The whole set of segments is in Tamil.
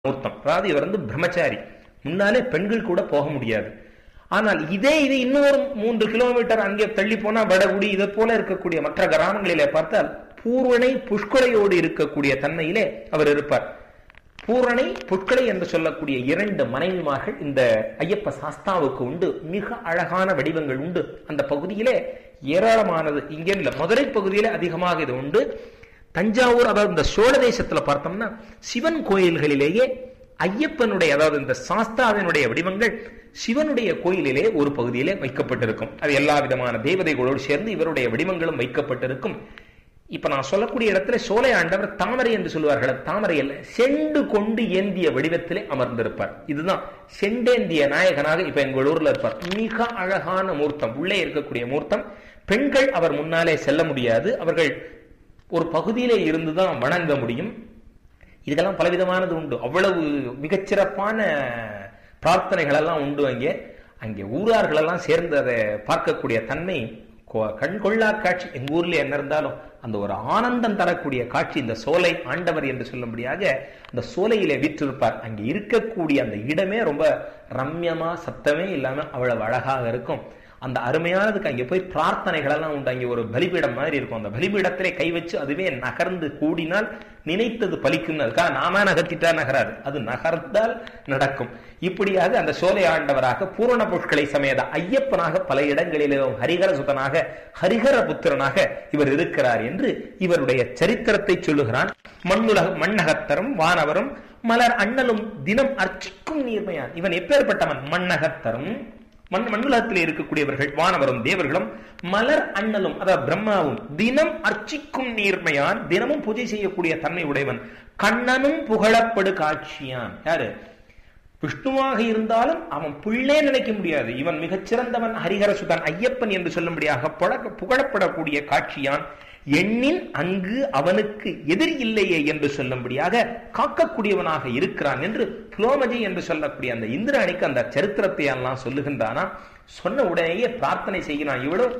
மூர்த்தம். அதாவது இவர் பிரம்மச்சாரி, முன்னாலே பெண்கள் கூட போக முடியாது. ஆனால் இது இன்னொரு 3 கிலோமீட்டர் அங்கே தள்ளி போனா வடகுடி இதை போல இருக்கக்கூடிய மற்ற கிராமங்களிலே பார்த்தால் பூரணை புஷ்களையோடு இருக்கக்கூடிய தன்மையிலே அவர் இருப்பார். பூரணை புஷ்கலை என்று சொல்லக்கூடிய 2 மனைவிமார்கள் இந்த ஐயப்ப சாஸ்தாவுக்கு உண்டு. மிக அழகான வடிவங்கள் உண்டு. அந்த பகுதியிலே ஏராளமானது, இங்கே இல்ல, மதுரை பகுதியிலே அதிகமாக இது உண்டு. தஞ்சாவூர், அதாவது இந்த சோழ தேசத்துல பார்த்தோம்னா சிவன் கோயில்களிலேயே ஐயப்பனுடைய, அதாவது இந்த சாஸ்தாவினுடைய வடிவங்கள் சிவனுடைய கோயிலிலே ஒரு பகுதியிலே வைக்கப்பட்டிருக்கும். அது எல்லா விதமான தேவதைகளோடு சேர்ந்து இவருடைய வடிவங்களும் வைக்கப்பட்டிருக்கும். இப்ப நான் சொல்லக்கூடிய இடத்துல சோலை ஆண்டவர் தாமரை என்று சொல்லுவார்கள். தாமரை அல்ல, செண்டு கொண்டு ஏந்திய வடிவத்திலே அமர்ந்திருப்பார். இதுதான் செண்டேந்திய நாயகனாக இப்ப எங்கள் ஊர்ல இருப்பார். மிக அழகான மூர்த்தம், உள்ளே இருக்கக்கூடிய மூர்த்தம். பெண்கள் அவர் முன்னாலே செல்ல முடியாது, அவர்கள் ஒரு பகுதியிலே இருந்துதான் வணங்க முடியும். இதுக்கெல்லாம் பலவிதமானது உண்டு. அவ்வளவு மிகச்சிறப்பான பிரார்த்தனைகள் எல்லாம் உண்டு. அங்கே ஊரார்கள் எல்லாம் சேர்ந்து அதை பார்க்கக்கூடிய தன்மை கண்கொள்ளா காட்சி. எங்க ஊர்ல என்ன இருந்தாலும் அந்த ஒரு ஆனந்தம் தரக்கூடிய காட்சி. இந்த சோலை ஆண்டவர் என்று சொல்லும்படியாக அந்த சோலையிலே வீற்றிருப்பார். அங்கே இருக்கக்கூடிய அந்த இடமே ரொம்ப ரம்யமா, சத்தமே இல்லாம அவ்வளவு அழகாக இருக்கும். அந்த அருமையானதுக்கு அங்கே போய் பிரார்த்தனைகள் எல்லாம் உண்டு. அங்கே ஒரு பலிபீடம் மாதிரி இருக்கும். அந்த பலிபீடத்திலே கை வச்சு அதுவே நகர்ந்து கூடினால் நினைத்தது பலிக்கும். அதுக்காக நாம நகர்த்திட்டா நகராது, அது நகர்ந்தால் நடக்கும். இப்படியாக அந்த சோலை ஆண்டவராக பூரண புஷ்கலை சமேத ஐயப்பனாக பல இடங்களிலும் ஹரிஹர சுதனாக, ஹரிஹர புத்திரனாக இவர் இருக்கிறார் என்று இவருடைய சரித்திரத்தை சொல்லுகிறான். மண்ணகத்தரும் வானவரும் மலர் அண்ணலும் தினம் அர்ச்சிக்கும் நீர்மையான். இவன் எப்பேற்பட்டவன்? மண்ணகத்தரும், மண்ணுலகத்தில் இருக்கக்கூடியவர்கள் வானவரும் தேவர்களும், மலர் அண்ணலும் அதாவது பிரம்மாவும், தினம் அர்ச்சிக்கும் நீர்மையான், தினமும் பூஜை செய்யக்கூடிய தன்மை உடையவன், கண்ணனும் புகழப்படு காட்சியான். யாரு? விஷ்ணுவாக இருந்தாலும் அவன் பிள்ளை நினைக்க முடியாது. இவன் மிகச்சிறந்தவன், ஹரிஹர சுதன் ஐயப்பன் என்று சொல்லும்படியாக புகழப்படக்கூடிய காட்சியான். எண்ணின் அங்கு அவனுக்கு எதிரி இல்லையே என்று சொல்லும்படியாக காக்கக்கூடியவனாக இருக்கிறான் என்று புலோமஜி என்று சொல்லக்கூடிய அந்த இந்திராணிக்கு அந்த சரித்திரத்தை எல்லாம் சொல்லுகின்றானா. சொன்ன உடனேயே பிரார்த்தனை செய்கிறான். இவளும்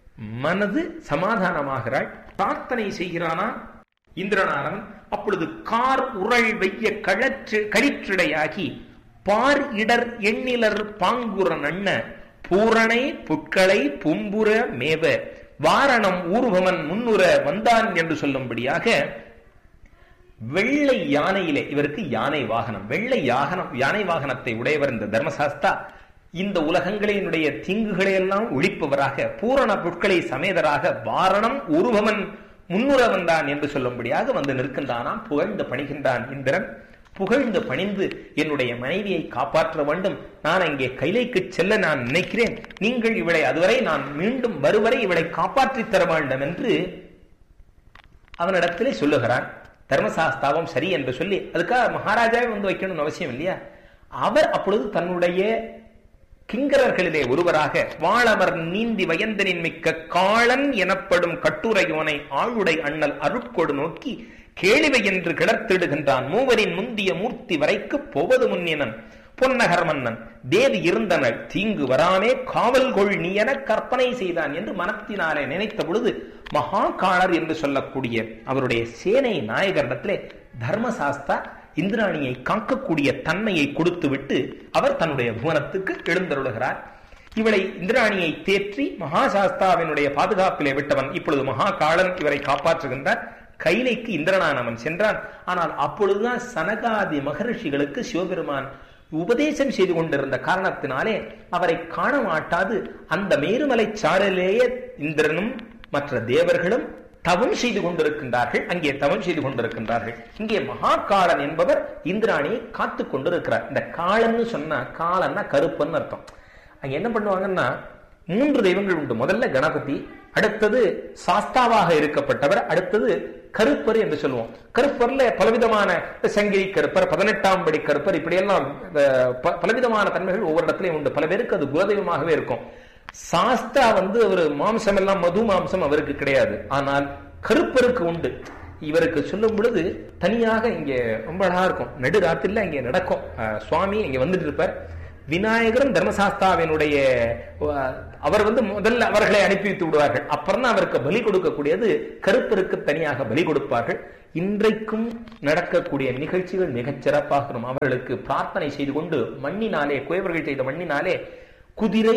மனது சமாதானமாகிறாள். பிரார்த்தனை செய்கிறானா இந்திரனானவன். அப்பொழுது கார் உரள் வெய்ய கழிற்றிடையாகி பார் இடர் எண்ணிலர் பாங்குரன் அண்ண பூரணை புட்களை பும்புற மேவ வாரணம் ஊர்வமன் முன்னுற வந்தான் என்று சொல்லும்படியாக வெள்ளை யானையிலே, இவருக்கு யானை வாகனம், வெள்ளை யானை வாகனத்தை உடையவர் இந்த தர்மசாஸ்தா. இந்த உலகங்களினுடைய தீங்குகளை எல்லாம் ஒழிப்பவராக, பூரண புட்களை சமேதராக வாரணம் ஊர்வமன் முன்னுற வந்தான் என்று சொல்லும்படியாக வந்து நிற்கின்றானாம். புகழ்ந்து பணிகின்றான் இந்திரன். புகழ்ந்து பணிந்து என்னுடைய மனைவியை காப்பாற்ற வேண்டும், நான் அங்கே கைலைக்கு செல்ல நான் நினைக்கிறேன், நீங்கள் இவளை அதுவரை நான் மீண்டும் வருவரை இவளை காப்பாற்றி தர வேண்டும் என்று அவனிடத்திலே சொல்லுகிறான். தர்மசாஸ்தாவும் சரி என்று சொல்லி, அதுக்காக மகாராஜாவை வந்து வைக்கணும்னு அவசியம் இல்லையா. அவர் அப்பொழுது தன்னுடைய கிங்கரர்களிலே ஒருவராக வாழவர் நீந்தி வயந்தனின் மிக்க காளன் எனப்படும் கட்டுரையோனை ஆளுடை அண்ணல் அருட்கொடு நோக்கி கேளிவை என்று கிளர்த்திடுகின்றான். மூவரின் முந்திய மூர்த்தி வரைக்கு போவது முன்னினன் பொன்னகர் மன்னன் தேவி இருந்தனர் தீங்கு வராமே காவல் கொள் நீ என கற்பனை செய்தான் என்று மனத்தினாலே நினைத்த பொழுது மகாகாளர் என்று சொல்லக்கூடிய அவருடைய சேனை நாயகரிடத்திலே தர்மசாஸ்தா இந்திராணியை காக்கக்கூடிய தன்மையை கொடுத்து விட்டு அவர் தன்னுடைய புவனத்துக்கு எழுந்தருளுகிறார். இவளை இந்திராணியை தேற்றி மகாசாஸ்தாவினுடைய பாதுகாப்பிலே விட்டவன் இப்பொழுது மகாகாளன் இவரை காப்பாற்றுகின்றார். கைலைக்கு இந்திரனானவன் சென்றான். ஆனால் அப்பொழுதுதான் சனகாதி மகரிஷிகளுக்கு சிவபெருமான் உபதேசம் செய்து கொண்டிருந்த காரணத்தினாலே அவரை காண மாட்டாது அந்த மேருமலை சாரலேயே இந்திரனும் மற்ற தேவர்களும் தவம் செய்து கொண்டிருக்கின்றார்கள். அங்கே தவம் செய்து கொண்டிருக்கின்றார்கள். இங்கே மகாகாளன் என்பவர் இந்திராணியை காத்து கொண்டிருக்கிறார். இந்த காளன்னு சொன்னா, காளன்னா கருப்பன்னு அர்த்தம். அங்க என்ன பண்ணுவாங்கன்னா 3 தெய்வங்கள் உண்டு. முதல்ல கணபதி, அடுத்தது சாஸ்தாவாக இருக்கப்பட்டவர், அடுத்தது கருப்பர் என்று சொல்லுவோம். கருப்பர்ல பலவிதமான சங்கிலி கருப்பர், 18ஆம் படி கருப்பர், இப்படியெல்லாம் பலவிதமான தன்மைகள் ஒவ்வொரு இடத்துலயும் உண்டு. பல பேருக்கு அது குலதெய்வமாகவே இருக்கும். சாஸ்தா ஒரு மாம்சம் எல்லாம் மது மாம்சம் அவருக்கு கிடையாது, ஆனால் கருப்பருக்கு உண்டு. இவருக்கு சொல்லும் பொழுது தனியாக இங்க ரொம்ப அழகா இருக்கும். நடுராத்திரில இங்க நடக்கும். சுவாமி இங்க வந்துட்டு இருப்பார். விநாயகரும் தர்மசாஸ்தாவினுடைய அவர் முதல்ல அவர்களை அனுப்பி வைத்து விடுவார்கள். அப்புறம் தான் அவருக்கு பலி கொடுக்கக்கூடியது கருப்பருக்கு தனியாக பலி கொடுப்பார்கள். இன்றைக்கும் நடக்கக்கூடிய நிகழ்ச்சிகள் மிகச் சிறப்பாக இருக்கும். அவர்களுக்கு பிரார்த்தனை செய்து கொண்டு மண்ணினாலே, குயவர்கள் செய்த மண்ணினாலே குதிரை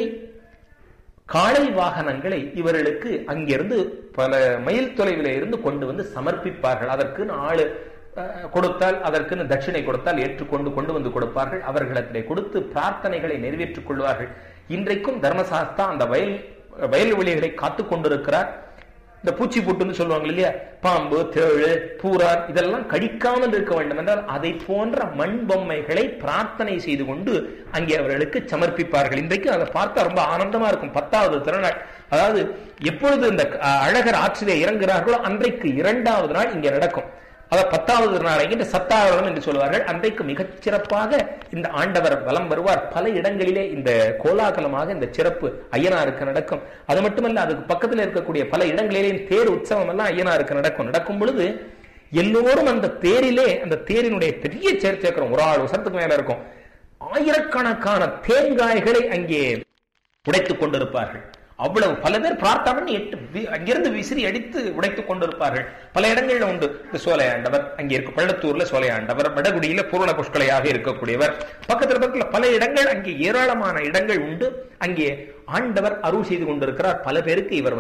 காளை வாகனங்களை இவர்களுக்கு அங்கிருந்து பல மைல் தொலைவில இருந்து கொண்டு வந்து சமர்ப்பிப்பார்கள். அதற்குன்னு ஆளு கொடுத்தால், அதற்குன்னு தட்சிணை கொடுத்தால் ஏற்றுக்கொண்டு கொண்டு வந்து கொடுப்பார்கள். அவர்களிடத்திலே கொடுத்து பிரார்த்தனைகளை நிறைவேற்றிக் கொள்வார்கள். இன்றைக்கும் தர்மசாஸ்தா அந்த வயல்வெளிகளை காத்து கொண்டிருக்கிறார். இந்த பூச்சி புட்டுன்னு சொல்லுவாங்க இல்லையா, பாம்பு, தேழு, பூரார் இதெல்லாம் கடிக்காமல் இருக்க வேண்டும் என்றால் அதை போன்ற மண் பொம்மைகளை பிரார்த்தனை செய்து கொண்டு அங்கே அவர்களுக்கு சமர்ப்பிப்பார்கள். இன்றைக்கு அதை பார்த்தா ரொம்ப ஆனந்தமா இருக்கும். 10வது திருநாள், அதாவது எப்பொழுது இந்த அழகர் ஆற்றிலே இறங்குகிறார்களோ அன்றைக்கு 2வது நாள் இங்கே நடக்கும். அதாவது 10வது நாளைக்கு சத்தாவரணம் என்று சொல்வார்கள். அன்றைக்கு மிகச் சிறப்பாக இந்த ஆண்டவர் வலம் வருவார். பல இடங்களிலே இந்த கோலாகலமாக இந்த சிறப்பு ஐயனாருக்கு நடக்கும். அது மட்டுமல்ல, அதுக்கு பக்கத்தில் இருக்கக்கூடிய பல இடங்களிலேயும் தேர் உற்சவம் எல்லாம் ஐயனாருக்கு நடக்கும் பொழுது எல்லோரும் அந்த தேரிலே, அந்த தேரினுடைய பெரிய சேர்க்கிறோம், ஒரு ஆள் வருஷத்துக்கு மேல இருக்கும், ஆயிரக்கணக்கான தேங்காய்களை அங்கே உடைத்துக் கொண்டிருப்பார்கள். அவ்வளவு பல பேர் பிரார்த்தனை அங்கிருந்து விசிறி அடித்து உடைத்துக் கொண்டிருப்பார்கள். பல இடங்கள்ல உண்டு. சோலையாண்டவர் அங்கே இருக்கு, பள்ளத்தூர்ல சோலையாண்டவர், வடகுடியில பூரண புஷ்கலையாக இருக்கக்கூடியவர், பக்கத்துல பல இடங்கள், அங்கே ஏராளமான இடங்கள் உண்டு. அங்கே ஆண்டவர் அருள் செய்து கொண்டிருக்கிறார். பல பேருக்கு இவர்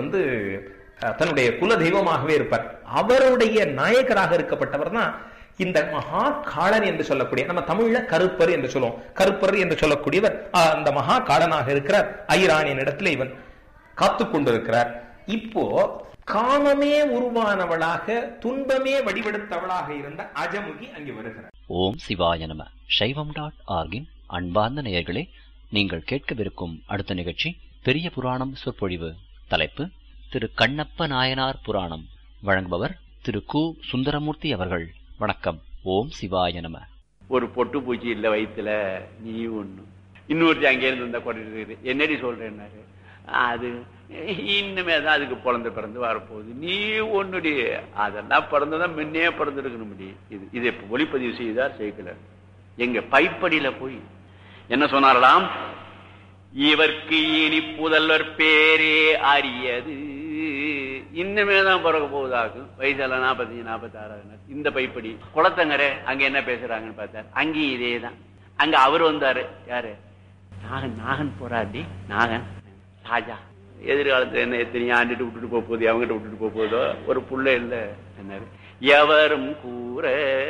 தன்னுடைய குல தெய்வமாகவே இருப்பார். அவருடைய நாயகராக இருக்கப்பட்டவர் தான் இந்த மகா காளன் என்று சொல்லக்கூடிய, நம்ம தமிழ்ல கருப்பர் என்று சொல்லுவோம், கருப்பர் என்று சொல்லக்கூடியவர் அந்த மகா காளனாக இருக்கிறார். ஐரானின் இடத்துல இவன் காத்து கொண்டிருக்கிறார். இப்போ காமமே உருவானவளாக, துன்பமே வடிவெடுத்தவளாக இருந்த அஜமுகி அங்கே வருகிறார். ஓம் சிவாய நம. சைவம்.org-இன் அன்பார்ந்த நேயர்களே, நீங்கள் கேட்கவிருக்கும் அடுத்த நிகழ்ச்சி பெரிய புராணம் சொற்பொழிவு. தலைப்பு திரு கண்ணப்ப நாயனார் புராணம். வழங்குபவர் திரு கு. சுந்தரமூர்த்தி அவர்கள். வணக்கம். ஓம் சிவாய நம. ஒரு பொட்டு பூச்சி இல்ல வயிற்றுல, நீ ஒண்ணு, இன்னொருத்தி அங்கே இருந்து வந்தா கொண்டு என்னடி சொல்றேன்னாரு. அது இன்னுமே தான் அதுக்கு பிறந்து பிறந்து வரப்போகுது, நீ ஒண்ணுடி, அதெல்லாம் பிறந்ததான் முன்னே பிறந்திருக்கணும். இது இப்ப ஒளிப்பதிவு செய்தார் சேர்க்கல. எங்க பைப்படியில போய் என்ன சொன்னாரலாம், இவர்க்கு இனி புதல்வர் பேரே அறியது, இன்னுமே தான் பிறக்க போகுதாக்கும், வயசெல்லாம் 45 46. இந்த பைப்படி குளத்தங்கரை அங்க என்ன பேசுறாங்கன்னு பார்த்தாரு. அங்கேயும் இதே தான். அங்க அவர் வந்தாரு, யாரு, நாகன் போறாடி, நாகன் ராஜா. எதிர்காலத்துல என்ன எத்தனை ஆண்டுட்டு விட்டுட்டு போகுது, அவங்ககிட்ட விட்டுட்டு போகுதோ, ஒரு புள்ள இல்ல என்னாரு, எவரும் கூற.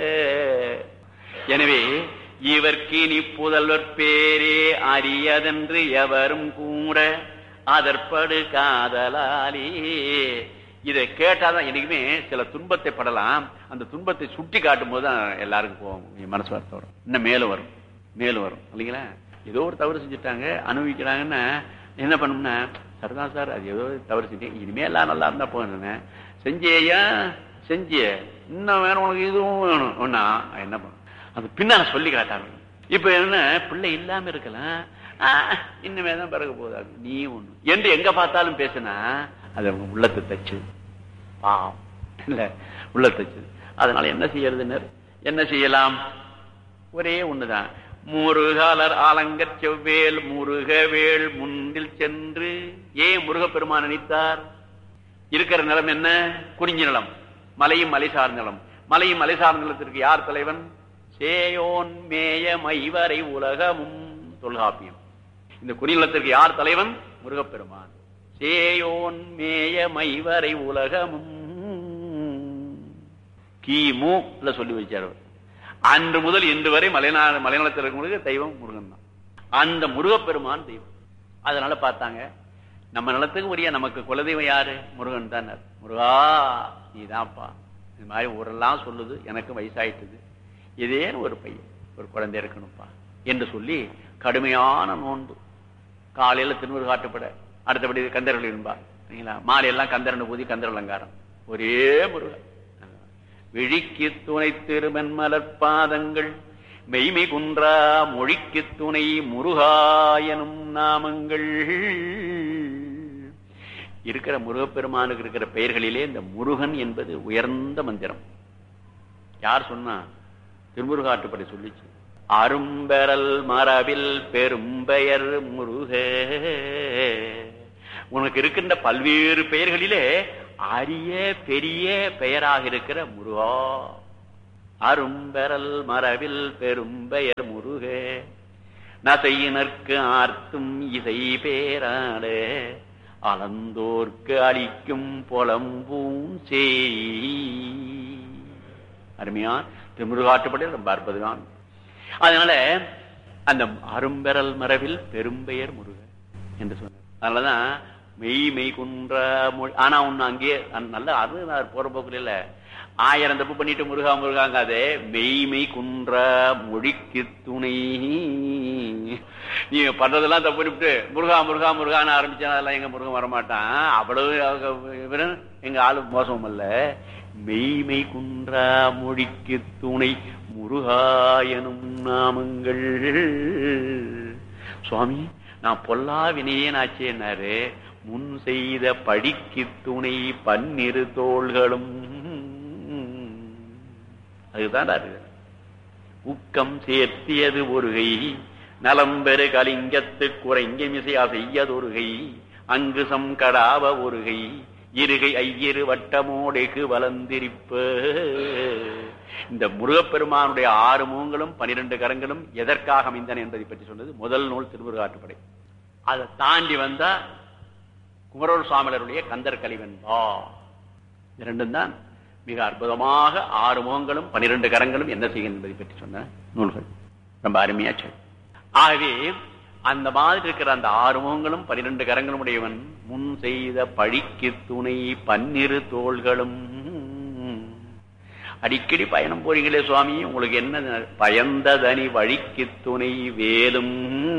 எனவே இவர்க்கு நீ புதல்வர் பேரே அறியதென்று எவரும் கூற அதற்படு காதலாலே. இதை கேட்டாதான் என்னைக்குமே சில துன்பத்தை படலாம். அந்த துன்பத்தை சுட்டி காட்டும் போதுதான் எல்லாருக்கும் போகும், மனசு வருத்தம் வரும், இன்னும் மேலும் வரும் இல்லைங்களா. ஏதோ ஒரு தவறு செஞ்சுட்டாங்க, அனுபவிக்கிறாங்கன்னா என்ன பண்ணும்னா, சரிதான் சார், அது ஏதோ தவறு செஞ்சேன், இனிமே எல்லாம் நல்லா இருந்தா போனேன், செஞ்சேயா செஞ்சிய, இன்னும் வேணும் உனக்கு, இதுவும் வேணும் ஒன்னா என்ன பண்ணும், அது பின்னால சொல்லி காட்டாங்க. இப்ப என்ன, பிள்ளை இல்லாம இருக்கலாம், இன்னுமே தான் பிறகு போதாது, நீ ஒண்ணு என்று எங்க பார்த்தாலும் பேசினா அது அவங்க உள்ளத்தை தச்சு, பாவம் இல்ல, உள்ள தச்சு. அதனால என்ன செய்யறதுன்னு, என்ன செய்யலாம், ஒரே ஒண்ணுதான், முருகாலர் ஆலங்கற் செவ்வேல் முருகவேள் முன்னில் சென்று. ஏன் முருகப்பெருமான் நினைத்தார்? இருக்கிற நிலம் என்ன, குறிஞ்சி நிலம், மலையும் மலை சார்ந்த நிலம். மலையும் மலை சார்ந்த நிலத்திற்கு யார் தலைவன்? சேயோன் மேய மைவரை உலகமும், தொல்காப்பியம். இந்த குறி நிலத்திற்கு யார் தலைவன்? முருகப்பெருமான். சேயோன் மேய மைவரை உலகமும் கிமு சொல்லி வச்சார். அன்று முதல் இன்று வரை மலைநலத்தில் இருக்கவங்களுக்கு தெய்வம் முருகன் தான். அந்த முருகப்பெருமான் தெய்வம். அதனால பார்த்தாங்க, நம்ம நிலத்துக்கு உரிய நமக்கு குலதெய்வம் யாரு? முருகன் தான். முருகா நீதான்ப்பா, இது மாதிரி ஊரெல்லாம் சொல்லுது, எனக்கு வயசாயிட்டுது, இதேன்னு ஒரு பையன் ஒரு குழந்தை இருக்கணும்ப்பா என்று சொல்லி கடுமையான நோன்பு. காலையில திருமுரு காட்டுப்பட, அடுத்தபடி கந்தர்கள் இருப்பா, மாலையெல்லாம் கந்தரன் பூதி, கந்தர் அலங்காரம், ஒரே முருகன். விழிக்கு துணை திருமென்மலர் பாதங்கள், மெய்மை குன்றா மொழிக்கு துணை முருகாயனும் நாமங்கள். இருக்கிற முருகப்பெருமானுக்கு இருக்கிற பெயர்களிலே இந்த முருகன் என்பது உயர்ந்த மந்திரம். யார் சொன்னா? திருமுருகாட்டுப்படை சொல்லிச்சு. அரும்பெறல் மரபில் பெரும்பெயர் முருக. உனக்கு இருக்கின்ற பல்வேறு பெயர்களிலே அரிய பெரிய பெயராக இருக்கிற முருகா, அரும்பெறல் மரபில் பெரும்பெயர் முருக, நசையினர்க்கு ஆர்த்தும் இசை பேராட, அலந்தோர்க்கு அளிக்கும் பொலம்பூம் செய். அருமையான் திருமுருகாற்றுப்படையில் ரொம்ப அற்புதமான. அதனால அந்த அரும்பெறல் மரபில் பெரும்பெயர் முருக என்று சொன்னார். அதனாலதான் மெய் குன்ற மொழி. ஆனா ஒண்ணு அங்கேயே நல்ல அருணார் போற போக்குல இல்ல, 1000 தப்பு பண்ணிட்டு முருகா முருகாங்க. அதே மெய் குன்ற மொழிக்கு துணை. நீங்க பண்றதெல்லாம் தப்பு பண்ணிவிட்டு முருகா முருகா முருகான்னு ஆரம்பிச்சா அதெல்லாம் எங்க முருகன் வரமாட்டான். அவ்வளவு எங்க ஆளு மோசமும் அல்ல. மெய் குன்ற மொழிக்கு துணை முருகாயனும் நாமங்கள். சுவாமி நான் பொல்லா வினையேன் ஆச்சேன்னாரு. முன் செய்த படிக்கு துணை பன்னிரு தோள்களும். அதுதான் உக்கம் சேர்த்தியது ஒருகை, நலம்பெரு கலிங்கத்து குறைங்க மிசையா செய்யதொருகை, அங்கு சம்கடாவ ஒருகை, இருகை ஐயிரு வட்டமோடைக்கு வளர்ந்திருப்ப. இந்த முருகப்பெருமானுடைய 6 முகங்களும் 12 கரங்களும் எதற்காக அமைந்தன என்பதை பற்றி சொன்னது முதல் நூல் திருமுருகாற்றுப்படை. அதை தாண்டி வந்தா குமரவேல் சுவாமிகளுடைய கந்தர் கலிவன்பா. இரண்டும் தான் மிக அற்புதமாக 6 முகங்களும் 12 கரங்களும் என்ன செய்யும் என்பதை பற்றி சொன்ன நூல்கள். ரொம்ப அருமையாச்சு. ஆகவே அந்த மாதிரி இருக்கிற அந்த 6 முகங்களும் 12 கரங்களும் உடையவன் முன் செய்த பழிக்கு துணை பன்னிரு தோள்களும். அடிக்கடி பயணம் போறீங்களே சுவாமி, உங்களுக்கு என்ன பயந்ததனி வழிக்கு துணை வேலும்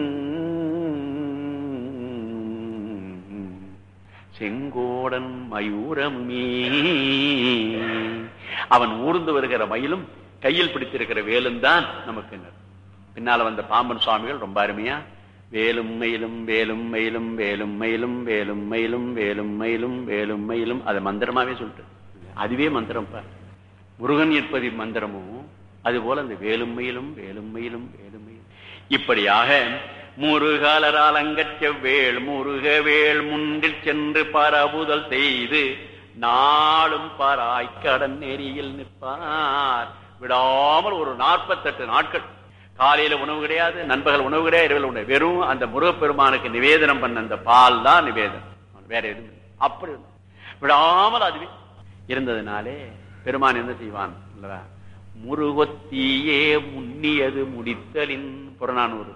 செங்கோடன் மயூரமே. அவன் ஊர்ந்து வருகிற மயிலும் கையில் பிடித்திருக்கிற வேலும் தான் நமக்கு. பின்னால வந்த பாம்பன் சுவாமிகள் ரொம்ப அருமையா வேலும் மயிலும் வேலும் மயிலும் வேலும் மயிலும் வேலும் மயிலும் வேலும் மயிலும் வேலும் மயிலும் அதை மந்திரமாவே சொல்லிட்டு, அதுவே மந்திரம். முருகன் என்பது மந்திரமும் அதுபோல அந்த வேலும் மயிலும் வேலும் மயிலும் வேலும் மயிலும். இப்படியாக முருகலரால் அங்கச்ச வேள் முருக வேள் முன்றில் சென்று பரவுதல் செய்து நாளும் பராய்க்கடன் நெறியில் நிற்பார். விடாமல் ஒரு 48 நாட்கள் காலையில உணவு கிடையாது, நண்பகல் உணவு கிடையாது, இரவில் உணவு. வெறும் அந்த முருகப்பெருமானுக்கு நிவேதனம் பண்ண அந்த பால் தான் நிவேதனம், வேற எதுவும் அப்படி விடாமல் அதுவே இருந்ததுனாலே பெருமான் என்ன செய்வான்? முருகொத்தியே முன்னியது முடித்தலின் புறநானூறு.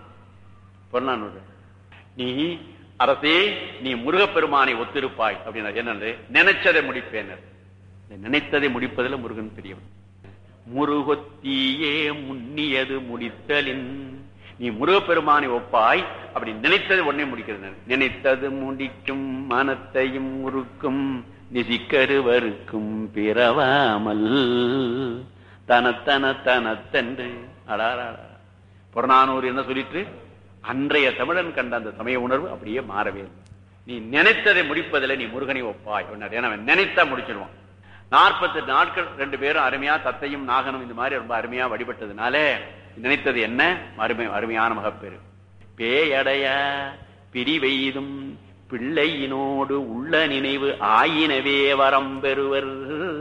நீ அரசே நீ முருகப்பெருமானை ஒத்திருப்பாய் அப்படின்னா என்னது? நினைச்சதை முடிப்பேன். நினைத்ததை முடிப்பதில் முருகன் பெரியவன். முருகொத்தியே முன்னியது முடித்தலின், நீ முருகப்பெருமானை ஒப்பாய், அப்படி நினைத்தது உடனே முடிக்கிறது. நினைத்தது முடிக்கும் மனத்தையும் முறுக்கும் நிசிக்கருவருக்கும் பிறவாமல் தனத்தன தனத்தன்று. புறநானூறு என்ன சொல்லிட்டு அன்றைய தமிழன் கண்ட அந்த சமய உணர்வு அப்படியே மாறவே. நீ நினைத்ததை முடிப்பதில் நீ முருகனை ஒப்பாய். ஏன்னா நினைத்தா முடிச்சிருவான். 48 நாட்கள் 2 பேரும் அருமையா தத்தையும் நாகனும் இந்த மாதிரி ரொம்ப அருமையா வழிபட்டதுனால நினைத்தது என்ன? அருமையான மகப்பேறு. பேயடைய பிரிவெய்தும் பிள்ளையினோடு உள்ள நினைவு ஆயினவே வரம் பெறுவர்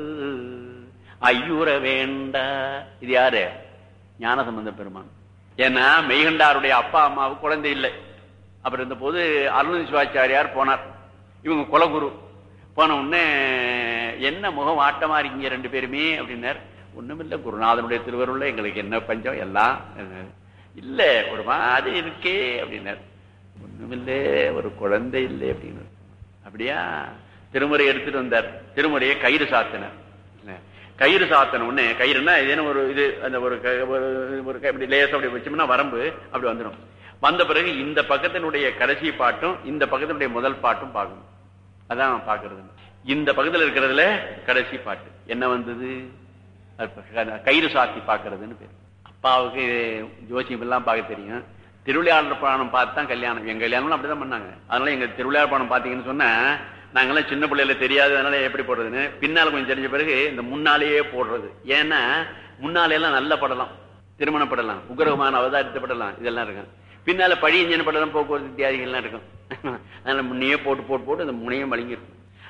ஐயுற வேண்ட. இது யாரு? ஞானசம்பந்த பெருமான். ஏன்னா மெய்கண்டாருடைய அப்பா அம்மாவுக்கு குழந்தை இல்லை. அப்படி இருந்த போது அருணதி சிவாச்சாரியார் போனார். இவங்க குலகுரு. போன உடனே என்ன முகம் ஆட்டமா இருக்கீங்க 2 பேருமே அப்படின்னார். ஒண்ணுமில்லை, குருநாதனுடைய திருவருள்ல எங்களுக்கு என்ன பஞ்சம் எல்லாம் இல்ல, ஒரு மாதிரி இருக்கே அப்படின்னார். ஒண்ணுமில்லை, ஒரு குழந்தை இல்லை அப்படின்னு. அப்படியா? திருமுறை எடுத்துட்டு வந்தார். திருமுறையை கயிறு சாத்தினார். கயிறு சாத்தன உடனே, கயிறுன்னா ஏதேனும் ஒரு இது அந்த ஒரு லேச அப்படி வச்சோம்னா வரம்பு அப்படி வந்துடும். வந்த பிறகு இந்த பக்கத்தினுடைய கடைசி பாட்டும் இந்த பக்கத்தினுடைய முதல் பாட்டும் பார்க்கணும். அதான் பாக்குறது. இந்த பக்கத்துல இருக்கிறதுல கடைசி பாட்டு என்ன வந்தது? கயிறு சாத்தி பாக்குறதுன்னு பேரு. அப்பாவுக்கு ஜோசியம் எல்லாம் பார்க்க தெரியும். திருவிளையாடல் புராணம் பார்த்து தான் கல்யாணம். எங்க கல்யாணம் அப்படிதான் பண்ணாங்க. அதனால எங்க திருவிளையாடல் புராணம் பாத்தீங்கன்னு சொன்னா நாங்கெல்லாம் சின்ன பிள்ளைல தெரியாது. அதனால எப்படி போடுறதுன்னு பின்னால கொஞ்சம் தெரிஞ்ச பிறகு இந்த முன்னாலேயே போடுறது. ஏன்னா முன்னாலேயெல்லாம் நல்ல படலாம், திருமணப்படலாம், உக்ரகமான அவதாரித்த படலாம், இதெல்லாம் இருக்கும். பின்னால பழி இஞ்சன படலாம், போக்குவரத்து இத்தியாதிகள்லாம் இருக்கும். அதனால முன்னையே போட்டு போட்டு போட்டு அந்த முனையும் வழங்கிருக்கும்.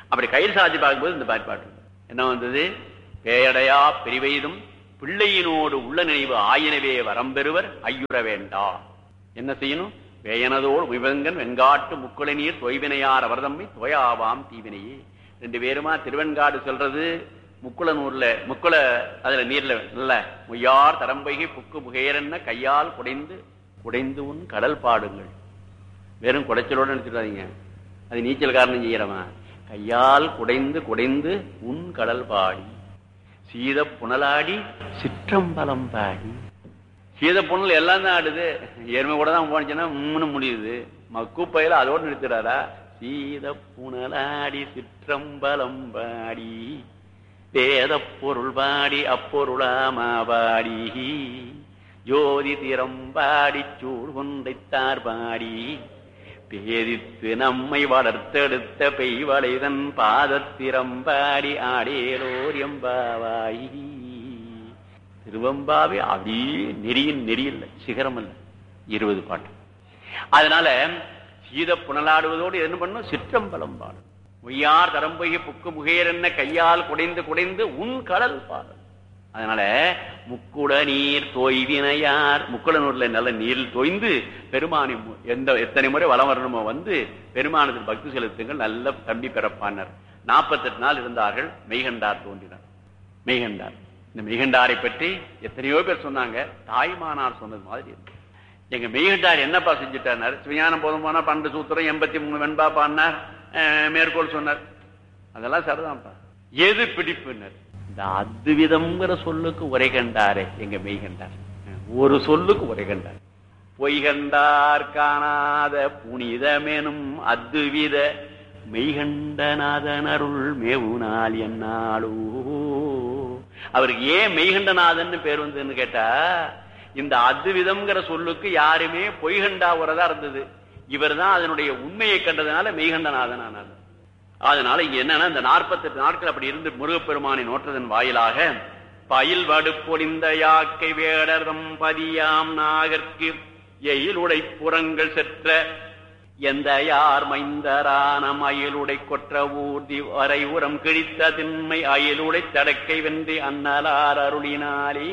அப்படி கயிறு சாதி பார்க்கும்போது இந்த பாட்டு என்ன வந்தது? பேயடையா பிரிவெய்தும் பிள்ளையினோடு உள்ள நினைவு ஆயினவே வரம்பெறுவர் ஐயுற வேண்டா. என்ன செய்யணும்? வேயனதோடு விவங்கன் வெண்காட்டு முக்குளை நீர் தொய்வினையார் அவர்தம்மை தோயாவாம் தீவினையே. 2 பேருமா திருவெண்காடு சொல்றது முக்குளனூர்ல முக்குள அதுல நீர்ல நல்ல முய்யார் தரம்பைகை புக்கு முகையரன்ன கையால் குடைந்து உன் கடல் பாடுங்கள். வெறும் குடைச்சலோடு நினைச்சிடாதீங்க, அது நீச்சல் காரணம் செய்யறவா. கையால் குடைந்து உன் கடல் பாடி சீத புனலாடி சிற்றம்பலம் பாடி. சீத புனல் எல்லாம் தான் ஆடுது, எருமை கூட தான் போனுச்சுன்னா முடியுது. மக்குப்பையில அதோடு நிறுத்துறாரா? சீத புனலாடி சிற்றம்பலம் பாடி வேத பொருள் பாடி அப்பொருளாமா பாடி ஜோதி திறம்பாடி சூழ் கொண்டைத்தார் பாடி பேதித்து நம்மை வளர்த்தெடுத்த பெய்வளைதன் பாதத்திறம்பாடி ஆடேலோர் எம்பாவாய். திருவம்பாவே அப்படியே நெறியில் சிகரம் அல்ல, 20 பாட்டு. அதனால சீத புனலாடுவதோடு என்ன பண்ணும்? சிற்றம்பலம் பாடும். முய்யார் தரம்பொய்கை புக்கு முகையரன்ன கையால் குடைந்து உன் கடல் பாடும். அதனால முக்குட நீர் தோய்வினையார், முக்குளனூர்ல நல்ல நீரில் தோய்ந்து பெருமானி எத்தனை முறை வலம் வரணுமோ வந்து பெருமானத்தில் பக்தி செலுத்துங்கள், நல்ல தம்பி பிறப்பானர். 48 நாள் இருந்தார்கள். மெய்கண்டார் தோன்றினார். மெய்கண்டார், இந்த மெய்கண்டாரை பற்றி எத்தனையோ பேர் சொன்னாங்க. தாய்மானார் சொன்னது மாதிரி இருக்கு. எங்க மெய்கண்டார் என்னப்பா செஞ்சுட்டார்? சிவஞானம் போதும் போனா 12 சூத்திரம் 83 வெண்பா பாடினார், மேற்கோள் சொன்னார். அதெல்லாம் சரிதான்ப்பா. எது பிடிப்புனர்? இந்த அத்விதம்ங்கிற சொல்லுக்கு உரை கண்டாரே எங்க மெய்கண்டார். ஒரு சொல்லுக்கு உரை கண்டார். பொய்கண்டார் காணாத புனிதமெனும் அத்வித மெய்கண்டநாதன் அருள் மேவுனால் என்னாலோ. அவருக்கு ஏன் மெய்கண்டநாதன் பேர் வந்ததுன்னு கேட்டா, இந்த அத்விதம்ங்கிற சொல்லுக்கு யாருமே பொய்கண்டா உரதா இருந்தது. இவர் தான் அதனுடைய உண்மையை கண்டதுனால மெய்கண்டநாதன் ஆனார். அதனால இங்க என்னன்னா, இந்த 48 நாட்கள் அப்படி இருந்து முருகப்பெருமானை நோற்றதன் வாயிலாக பயில் வடுப்பொழிந்த யாக்கை வேடர்தம் பதியாம் நாகற்கு எயிலுடை புறங்கள் செற்ற எந்த யார் மைந்தரான அயிலுடை கொற்ற ஊர்தி வரை உரம் கிழித்த திண்மை அயிலுடை தடக்கை வென்று அன்னலார் அருளினாலே.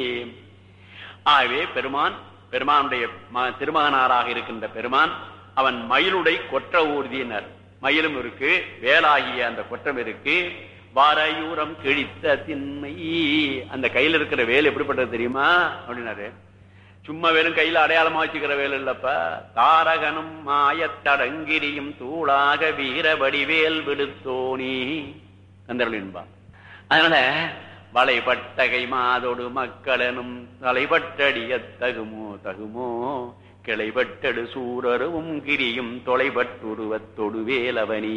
ஆகவே பெருமானுடைய திருமகனாராக இருக்கின்ற பெருமான் அவன் மயிலுடை கொற்ற ஊர்தியினர். மயிலும் இருக்கு, வேலாகிய அந்த கொற்றம் இருக்கு. வாரையூரம் கிழித்த திண்மை, அந்த கையில இருக்கிற வேல் எப்படிப்பட்டது தெரியுமா அப்படின்னாரு. சும்மா வேலும் கையில அடையாளமா வச்சுக்கிற வேல் இல்லப்ப. தாரகனும் மாயத்தடங்கிரியும் தூளாக வீரபடி வேல் விடுத்தோனி கந்தர்களின்பா. அதனால வளைபட்டகை மாதோடு மக்களனும் தலைபட்டடிய தகுமோ கிளைபட்டடு சூரருவும் கிரியும் தொலைபட்டுருவத்தொடு வேலவனி.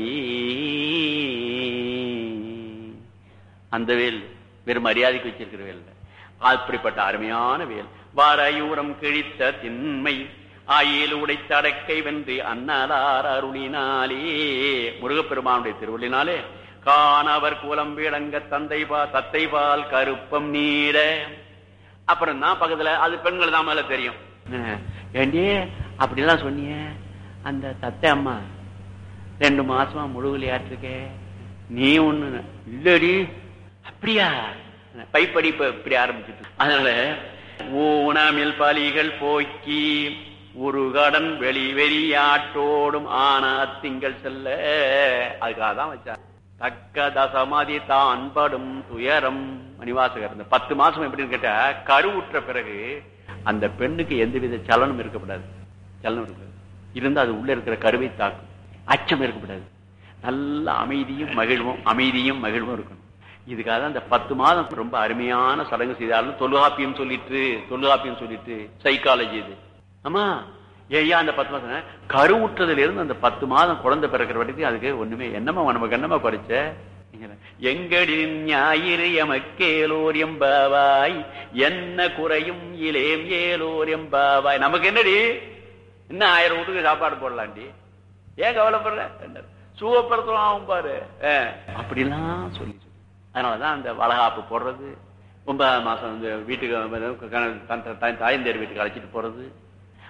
அந்த வேல் வெறும் மரியாதைக்கு வச்சிருக்கிற வேல், அப்படிப்பட்ட அருமையான வேல். வாரையூரம் கிழித்த திண்மை ஆயில் உடைத்தடக்கை வென்று அன்னலார் அருளினாலே, முருகப்பெருமானுடைய திருவள்ளினாலே காணவர் கூலம் வீடங்க தத்தைபால் கருப்பம் நீட. அப்புறம் தான் பக்கத்துல அது பெண்கள் தான் மேல தெரியும். ஏண்டி அப்படிலாம் சொன்னிய, அந்த தத்தை அம்மா 2 மாசமா முழுகலையாட்டிருக்க, நீ ஒண்ணு இல்லடி. அப்படியா? பைப்படிப்பு இப்படி ஆரம்பிச்சுட்டு. அதனால ஊனமில் பலிகள் போக்கி ஒரு கடன் வெளியாட்டோடும் ஆன திங்கள் செல்ல, அதுக்காக தான் வச்சார். தக்க தசமதி தான் படும் துயரம் மணிவாசகர். இந்த 10 மாசம் எப்படின்னு கேட்டா, கருவுற்ற பிறகு அந்த பெண்ணுக்கு எந்தவித சலனம் இருக்கக்கூடாது. சலனம் இருக்கக்கூடாது. இருந்தா அது உள்ள இருக்கிற கருவை தாக்கும். அச்சம் இருக்கக்கூடாது. நல்ல அமைதியும் மகிழ்வும் இருக்கணும். இதுக்காக தான் இந்த 10 மாதம் ரொம்ப அருமையான சடங்கு செய்தாலும் தொல்காப்பியம் சொல்லிட்டு சைக்காலஜி இது. ஆமா, ஏயா அந்த 10 மாதம் கருவுற்றதுல இருந்து அந்த 10 மாதம் குழந்தை பிறக்கிற வரைக்கும் அதுக்கு ஒண்ணுமே நமக்கு என்னமா குறைச்ச? எங்கடின் ஞாயிறு எமக்கேலோர் எம்பாவாய் என்ன குறையும் இலேம் ஏலோர் எம்பாவாய். நமக்கு என்னடி, இன்னும் 1000 வீட்டுக்கு சாப்பாடு போடலாண்டி, ஏன் கவலைப்படுற? சுகப்படுத்துவான் பாரு. அப்படிலாம் சொல்லி அதனாலதான் அந்த வளகாப்பு போடுறது, 9ஆம் மாசம் வந்து வீட்டுக்கு தாயந்தேர் வீட்டுக்கு அழைச்சிட்டு போறது,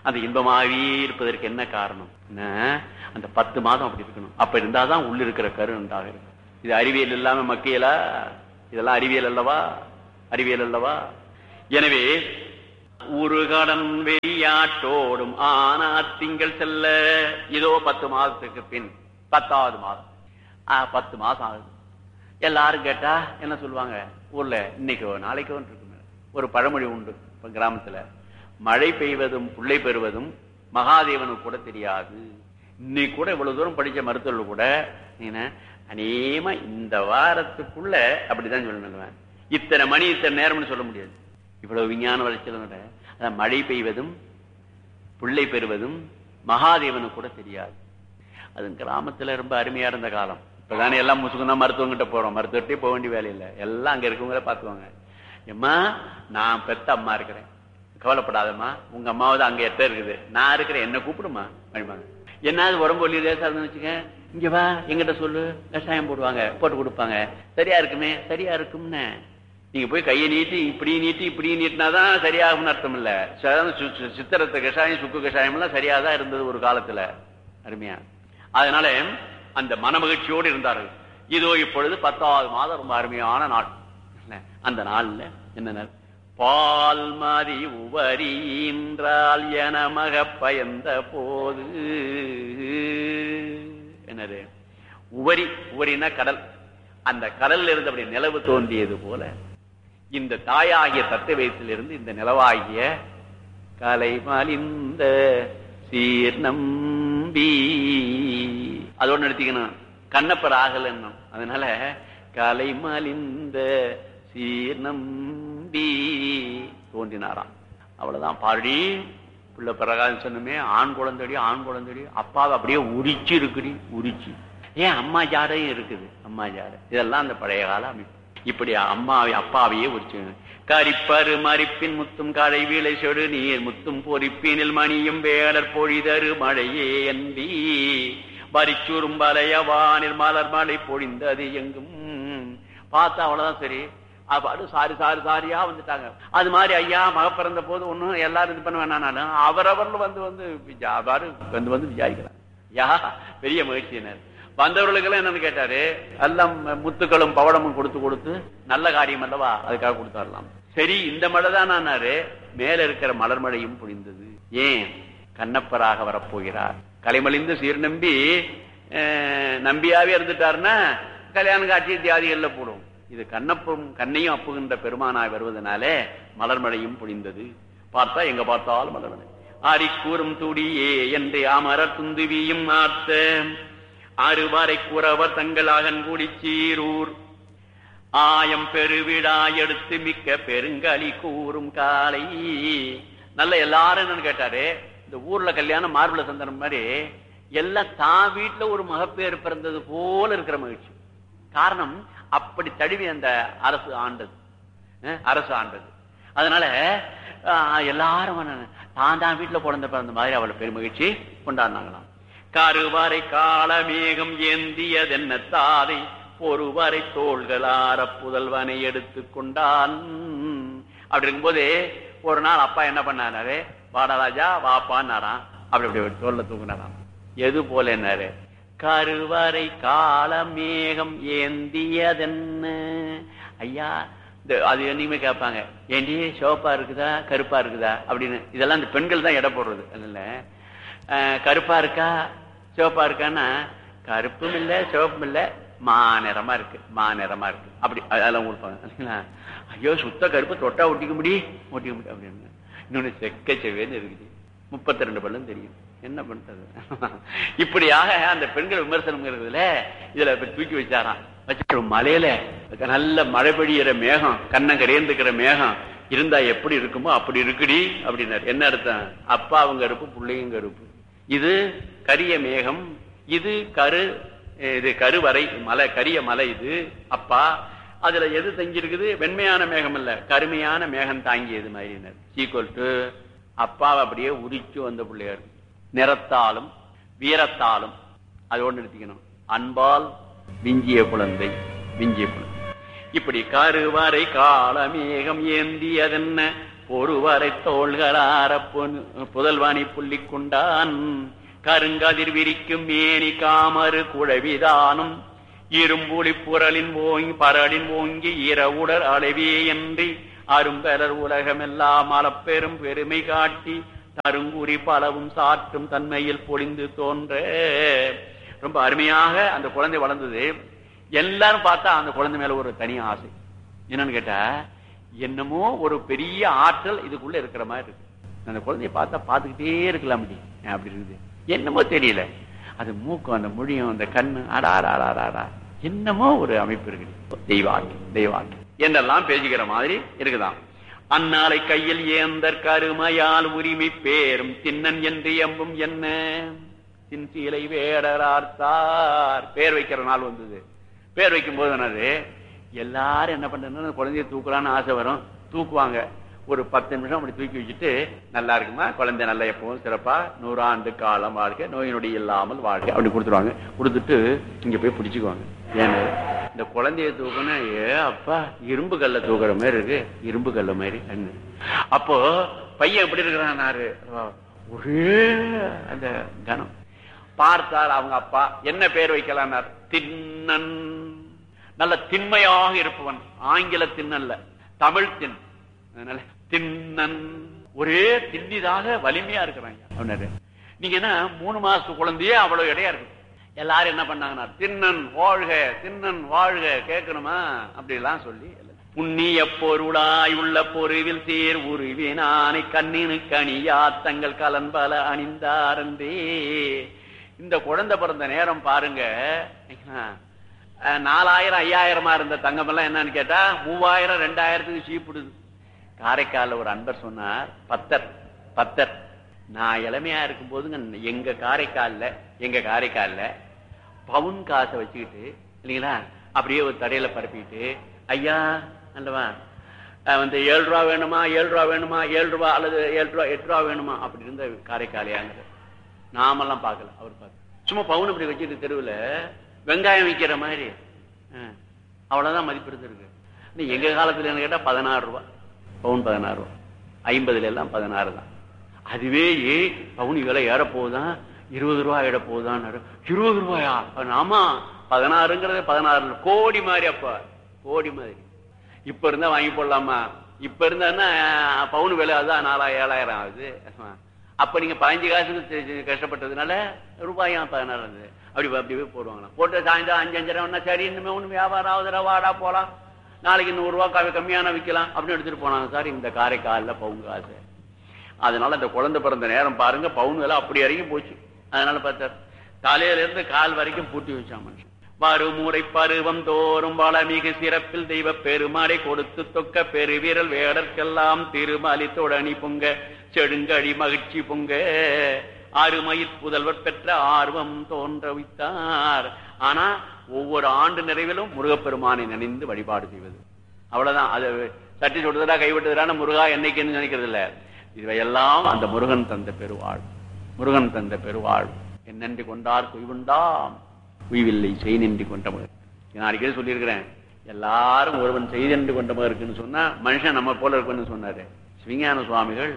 அந்த இன்பமாகவே இருப்பதற்கு என்ன காரணம்? அந்த 10 மாதம் அப்படி இருக்கணும். அப்ப இருந்தாதான் உள்ள இருக்கிற கரு நன்றாக இருக்கும். இது அறிவியல் இல்லாம மக்கியலா? இதெல்லாம் அறிவியல் அல்லவா? அறிவியல் அல்லவா? எனவே ஒரு கடன் வெறியாட்டோடும் ஆனா திங்கள் செல்ல, இதோ 10 மாதத்துக்கு பின் 10வது மாதம் 10 மாசம் ஆகுது. எல்லாரும் கேட்டா என்ன சொல்லுவாங்க? ஊர்ல இன்னைக்கோ நாளைக்கோ இருக்குமே ஒரு பழமொழி உண்டு. இப்ப கிராமத்துல மழை பெய்வதும் புள்ளை பெறுவதும் மகாதேவனுக்கு கூட தெரியாது. இன்னைக்கு கூட இவ்வளவு தூரம் படிச்ச மருத்துவர்கள் கூட அநேகமா இந்த வாரத்துக்குள்ள அப்படிதான் சொல்லணும். இத்தனை மணி இத்தனை நேரம்னு சொல்ல முடியாது. இவ்வளவு விஞ்ஞான வளர்ச்சியில மழை பெய்வதும் புள்ளை பெறுவதும் மகாதேவனுக்கு கூட தெரியாது. அது கிராமத்துல ரொம்ப அருமையா இருந்த காலம். இப்பதானே எல்லாம் முசுக்குனா மருத்துவங்கிட்ட போறோம். மருத்துவர்கிட்டே போக வேண்டிய வேலை இல்லை. எல்லாம் அங்க இருக்கவங்கள பாத்துவாங்க. எம்மா நான் பெத்த அம்மா இருக்கிறேன், கவலைப்படாதம்மா, உங்க அம்மாவது அங்க எட்ட இருக்குது, நான் இருக்கிறேன், என்ன கூப்பிடுமா அப்படிமாங்க. என்னாவது உடம்பு ஒல்லி லேசா இருந்துன்னு வச்சுக்க, இங்க வா எங்கிட்ட சொல்லு, கஷாயம் போடுவாங்க, போட்டு கொடுப்பாங்க. சரியா இருக்குமே, சரியா இருக்கும்னு நீங்க போய் கையை நீட்டி இப்படி நீட்டி இப்படி நீட்டினாதான் சரியாகும்னு அர்த்தம் இல்ல. சித்திரத்தை கஷாயம் சுக்கு கஷாயம் எல்லாம் சரியாதான் இருந்தது ஒரு காலத்துல, அருமையா. அதனால அந்த மனமகிழ்ச்சியோடு இருந்தார்கள். இதோ இப்பொழுது 10வது மாதம் ரொம்ப அருமையான நாள். அந்த நாள்ல என்ன பால் மதி உவரின்றால் என மக பயந்த போது என்னது உவரி, உவரினா கடல். அந்த கடல்ல இருந்து அப்படி நிலவு தோன்றியது போல இந்த தாயாகிய தத்தை வயசிலிருந்து இந்த நிலவாகிய கலைமலிந்த சீர் நம்பி அதோடு நிறுத்திக்கணும். கண்ணப்பர் ஆகல என்னும். அதனால கலைமலிந்த சீர் நம்பி தோன்றினாராம். அவ்வளவுதான். பாடி பிள்ளை பிரகாசம் சொன்னமே, ஆண் குழந்தைடி ஆண் குழந்தைடி அப்பாவை அப்படியே உரிச்சு இருக்குடி, உரிச்சு. ஏன் அம்மா ஜாடையும் இருக்குது, அம்மா ஜாடை. இதெல்லாம் அந்த பழைய கால அமைப்பு. இப்படி அம்மாவை அப்பாவையே உரிச்சு. கரிப்பரு மறிப்பின் முத்தும் கடை வீளை சொடு நீர் முத்தும் பொறிப்பினில் மணியும் வேடர் பொழிதரு மழையே என்பி வரிச்சூரும் பலைய வானில் மலர் மழை பொழிந்தது எங்கும். பார்த்தா அவ்வளவுதான். சரி, அப்பாடு சாரி சாரி சாரியா வந்துட்டாங்க. அது மாதிரி ஐயா மக பிறந்த போது ஒன்னும் எல்லாரும் இது பண்ண வேணாலும் அவரவர்கள் வந்து வந்து வந்து வந்து விசாரிக்கிறாங்க. யா பெரிய மகிழ்ச்சியினர். வந்தவர்களுக்கெல்லாம் என்னன்னு கேட்டாரு, எல்லாம் முத்துக்களும் பவளமும் கொடுத்து கொடுத்து நல்ல காரியம் அல்லவா, அதுக்காக கொடுத்தாரலாம். சரி, இந்த மழை தான் ஆனாரு, மேல இருக்கிற மலர் மழையும் பொழிந்தது. ஏன்? கண்ணப்பராக வரப்போகிறார். கலைமலிந்து சீர் நம்பி நம்பியாவே இருந்துட்டாருன்னா கல்யாண காட்சி தியாதிகள்ல போடும். இது கண்ணப்பும் கண்ணையும் அப்புகின்ற பெருமானாய் வருவதனாலே மலர் மழையும் பொழிந்தது. பார்த்தா எங்க பார்த்தாலும் மலர் மழை. ஆரிக்கூறும் துடியே என்று அமரர் துந்துவியும் ஆர்த்த அறுவாரை கூறவர் தங்களாகன் கூடி சீரூர் ஆயம் பெருவிடா எடுத்து மிக்க பெருங்களி கூறும் காலை. நல்ல எல்லாரும் என்னன்னு கேட்டாரு, இந்த ஊர்ல கல்யாணம் மார்புல சந்தனம் மாதிரி எல்லாம் தான் வீட்டுல ஒரு மகப்பேறு பிறந்தது போல இருக்கிற மகிழ்ச்சி. காரணம், அப்படி தழுவி அந்த அரசு ஆண்டது. அதனால எல்லாரும் தான் வீட்டுல பிறந்த மாதிரி அவளை பெருமகிழ்ச்சி கொண்டாடினாங்களாம். கருவறை காலமேகம் ஏந்தியதென்ன தாதை பொறுவரை தோள்களார புதல்வனை எடுத்து கொண்டான். அப்படி இருக்கும்போது ஒரு நாள் அப்பா என்ன பண்ணாரு, வாடராஜா வாப்பான்னாராம். அப்படி தோல்ல தூக்குனாராம். எது போல என்னாரு, கருவறை காலமேகம் ஏந்தியதென்ன. ஐயா அது என்னைக்குமே கேட்பாங்க, ஏண்டி சிவப்பா இருக்குதா கருப்பா இருக்குதா அப்படின்னு. இதெல்லாம் இந்த பெண்கள் தான் எடை போடுறது. இல்ல கருப்பா இருக்கா சிவப்பா இருக்கான்னா, கருப்பும் இல்ல சிவப்பும் இல்ல, மாநிறமா இருக்கு அப்படி அதெல்லாம் கொடுப்பாங்க. ஐயோ சுத்த கருப்பு தொட்டா ஒட்டிக்க முடியும் அப்படின்னு. இன்னொன்னு செக்க செவ்வேன்னு இருக்குது, 32 பல்லும் தெரியும், என்ன பண்றது. இப்படியாக அந்த பெண்கள் விமர்சனம் இருக்குதுல, இதுல தூக்கி வச்சாராம். வச்சு மலையில நல்ல மழை பெய்கிற மேகம், கண்ணங்கரேந்துக்கிற மேகம் இருந்தா எப்படி இருக்குமோ அப்படி இருக்குடி அப்படின்னாரு. என்ன அர்த்தம்? அப்பா அவங்க கருப்பு, பிள்ளையும் கருப்பு. இது கரிய மேகம், இது கருவறை மலை, கரிய மலை. இது அப்பா, அதுல எது தங்கி இருக்குது? வெண்மையான மேகம் இல்ல, கருமையான மேகம் தாங்கியது மாதிரி. ஈக்குவல் டு அப்பாவை அப்படியே உரிச்சு வந்த பிள்ளையார். நிறத்தாலும் வீரத்தாலும் அதோடு நிறுத்திக்கணும். அன்பால் விஞ்சிய குழந்தை. இப்படி கருவறை காலமேகம் ஏந்தியதென்ன பொறுவரை தோள்களார புதல்வாணி புள்ளிக் கொண்டான். கருங்கதிர் விரிக்கும் மேனி காமறு குழவிதானும் இரும்புலி புரளின் ஓங்கி பரளின் ஓங்கி இரவுடர் அளவே என்று அரும்பெறர் உலகமெல்லாம் அளப்பெரும் பெருமை காட்டி தருங்குறி பலவும் சாற்றும் தன்மையில் பொழிந்து தோன்ற. ரொம்ப அருமையாக அந்த குழந்தை வளர்ந்தது. எல்லாரும் பார்த்தா அந்த குழந்தை மேல ஒரு தனி ஆசை. என்னன்னு கேட்டா, என்னமோ ஒரு பெரிய ஆற்றல் இதுக்குள்ள இருக்கிற மாதிரி இருக்கு. அந்த குழந்தைய பார்த்தா பார்த்துக்கிட்டே இருக்கலாம் அப்படி இருக்குது. என்னமோ தெரியல, அது மூக்கம், அந்த மொழியும், அந்த கண்ணு, அடாடா என்னமோ ஒரு அமைப்பு இருக்குது. தெய்வாக்கி தெய்வாக்கி என்றெல்லாம் பேசிக்கிற மாதிரி இருக்குதாம். அந்நாளை கையில் ஏந்தர் கருமையால் உரிமை பேரும் தின்னன் என்று எம்பும் என்ன தின்சீலை வேடரார்த்தார். பேர் வைக்கிற நாள் வந்தது. பேர் வைக்கும் போது என்னது, எல்லாரும் என்ன பண்றது, குழந்தைய தூக்கலான்னு ஆசை வரும், தூக்குவாங்க. ஒரு 10 நிமிஷம் அப்படி தூக்கி வச்சுட்டு, நல்லா இருக்குமா குழந்தை, நல்லா எப்பவும் சிறப்பா 100 ஆண்டு காலம் வாழ்க்கை, நோய் நொடி இல்லாமல் வாழ்க்கை அப்படி கொடுத்துருவாங்க. கொடுத்துட்டு இங்க போய் பிடிச்சுக்குவாங்க. ஏன்னா இந்த குழந்தைய தூக்கணும், அப்பா இரும்பு கல்ல தூக்குற மாதிரி இருக்கு, இரும்பு கல்ல மாதிரி. அப்போ பையன் எப்படி இருக்கிறான், ஒரே அந்த கனம். பார்த்தால் அவங்க அப்பா என்ன பேர் வைக்கலாம், தின்னன். நல்ல திண்மையாக இருப்பவன். ஆங்கில தின்னல்ல, தமிழ் தின். அதனால தின்னன், ஒரே தின்னிதாக வலிமையா இருக்கிறாங்க. நீங்க என்ன 3 மாசத்து குழந்தையே அவ்வளவு இடையா இருக்கு. எல்லாரும் என்ன பண்ணாங்கன்னா, தின்னன் வாழ்க, தின்னன் வாழ்க கேட்கணுமா அப்படி எல்லாம் சொல்லி, புண்ணிய பொருளாய் உள்ள பொருவில் சேர் உருவினானை கண்ணினு கனியா தங்கள் கலன்பல அணிந்தாரந்தே. இந்த குழந்தை பிறந்த நேரம் பாருங்க, 4000 5000 இருந்த தங்கம் எல்லாம் என்னன்னு கேட்டா 3000 2000 சீப்பிடுது. காரைக்கால ஒரு அன்பர் சொன்னார், பத்தர் நான் இளமையா இருக்கும் போதுங்க எங்க காரைக்கால்ல பவுன் காசை வச்சுக்கிட்டு இல்லைங்களா, அப்படியே ஒரு தடையில பரப்பிட்டு, ஐயா அல்லவா வந்து 7 ரூபா வேணுமா 7 ரூபா வேணுமா 7 ரூபா அல்லது 7 ரூபா 8 ரூபா வேணுமா அப்படி இருந்த காரைக்காலையாங்கிற நாமெல்லாம் பார்க்கல. அவர் பார்க்க சும்மா பவுன் அப்படி வச்சுட்டு தெருவில் வெங்காயம் விற்கிற மாதிரி அவ்வளவுதான் மதிப்பு இருந்திருக்கு. எங்க காலத்துல என்ன கேட்டா 16 ரூபா பவுன், 16 ரூபா. 50 எல்லாம் 16 தான். அதுவே பவுன் விலை ஏற போகுதான், 20 ரூபாய் ஏற போகுதான். 20 ரூபாயா? ஆமா, 16ங்கிறது 16 கோடி மாதிரி. அப்ப கோடி மாதிரி. இப்ப இருந்தா வாங்கி போடலாமா? இப்ப இருந்தா பவுன் விலை அதுதான் 4000 7000 ஆகுது. அப்ப நீங்க 15 காசுக்கு கஷ்டப்பட்டதுனால ரூபாயும் 16 இருந்தது. அப்படியே போடுவாங்களாம். போட்டு சாயந்தரம் 5-5 சரி இன்னுமே ஒண்ணு வியாபாரம் ஆகுதுடா, வாடா போலாம், நாளைக்கு 100 ரூபாய் கம்மியான விற்கலாம் அப்படின்னு எடுத்துட்டு போனாங்க சார் இந்த காரைக்காலில் பவுன் காசு. அதனால அந்த குழந்தை பிறந்த நேரம் பாருங்க, பவுன் விலை அப்படி இறங்கி போச்சு. அதனால பார்த்தார், தலையில இருந்து கால் வரைக்கும் பூட்டி வச்சான் மனுஷன். வருமுறை பருவம் தோறும் வளமிகு சிறப்பில் தெய்வ பெருமாளை கொடுத்து தொக்க பெருவீரல் வேடற்கெல்லாம் திருமலி தொடனி பொங்க செடுங்கடி மகிழ்ச்சி பொங்க அருமயிற் புதல்வர் பெற்ற ஆர்வம் தோன்ற வைத்தார். ஆனா ஒவ்வொரு ஆண்டு நிறைவிலும் முருகப்பெருமானை நினைந்து வழிபாடு செய்வது அவ்வளவுதான். அது தட்டி சொல்றதா கைவிட்டதுடான முருகா என்னைக்குன்னு நினைக்கிறது இல்ல. இவையெல்லாம் அந்த முருகன் தந்த பெருவாழ், முருகன் தந்த பெருவாழ். என்னென்று கொண்டார் குய்வுண்டாம் குய்வில்லை செய் நின்று கொண்டவர். நான் அடிக்கடி சொல்லியிருக்கிறேன், எல்லாரும் ஒருவன் செய்தென்று கொண்டவர் இருக்குன்னு சொன்னா மனுஷன் நம்ம போல இருக்குன்னு சொன்னாரு சிவஞான சுவாமிகள்.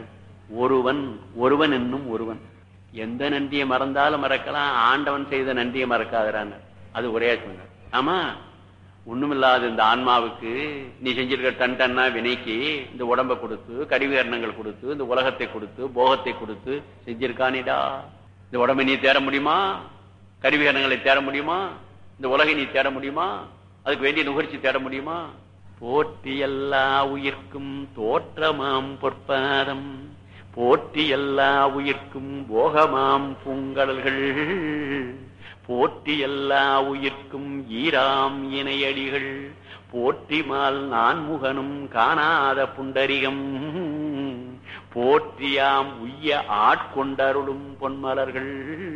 ஒருவன் என்னும் ஒருவன், எந்த நன்றியை மறந்தாலும் மறக்கலாம், ஆண்டவன் செய்த நன்றியை மறக்காதரான்னு. அது ஒரே சொன்னார். ஆமா, ஒண்ணுமில்லாத இந்த ஆன்மாவுக்கு நீ செஞ்சிருக்க டன் டன்னா வினைக்கு இந்த உடம்பை கொடுத்து கருவிகரணங்கள் கொடுத்து இந்த உலகத்தை கொடுத்து போகத்தை கொடுத்து செஞ்சிருக்கானிடா. இந்த உடம்பை நீ தேட முடியுமா? கருவிகரணங்களை தேட முடியுமா? இந்த உலகை நீ தேட முடியுமா? அதுக்கு வேண்டிய நுகர்ச்சி தேட முடியுமா? போற்றி எல்லா உயிர்க்கும் தோற்றமாம் பொற்பாதம், போற்றி எல்லா உயிர்க்கும் போகமாம் பூங்கடல்கள், போற்றி எல்லா உயிர்க்கும் ஈராம் இணையடிகள், போற்றிமால் நான்முகனும் காணாத புண்டரிகம், போற்றியாம் உய்ய ஆட்கொண்டருளும் பொன்மலர்கள்,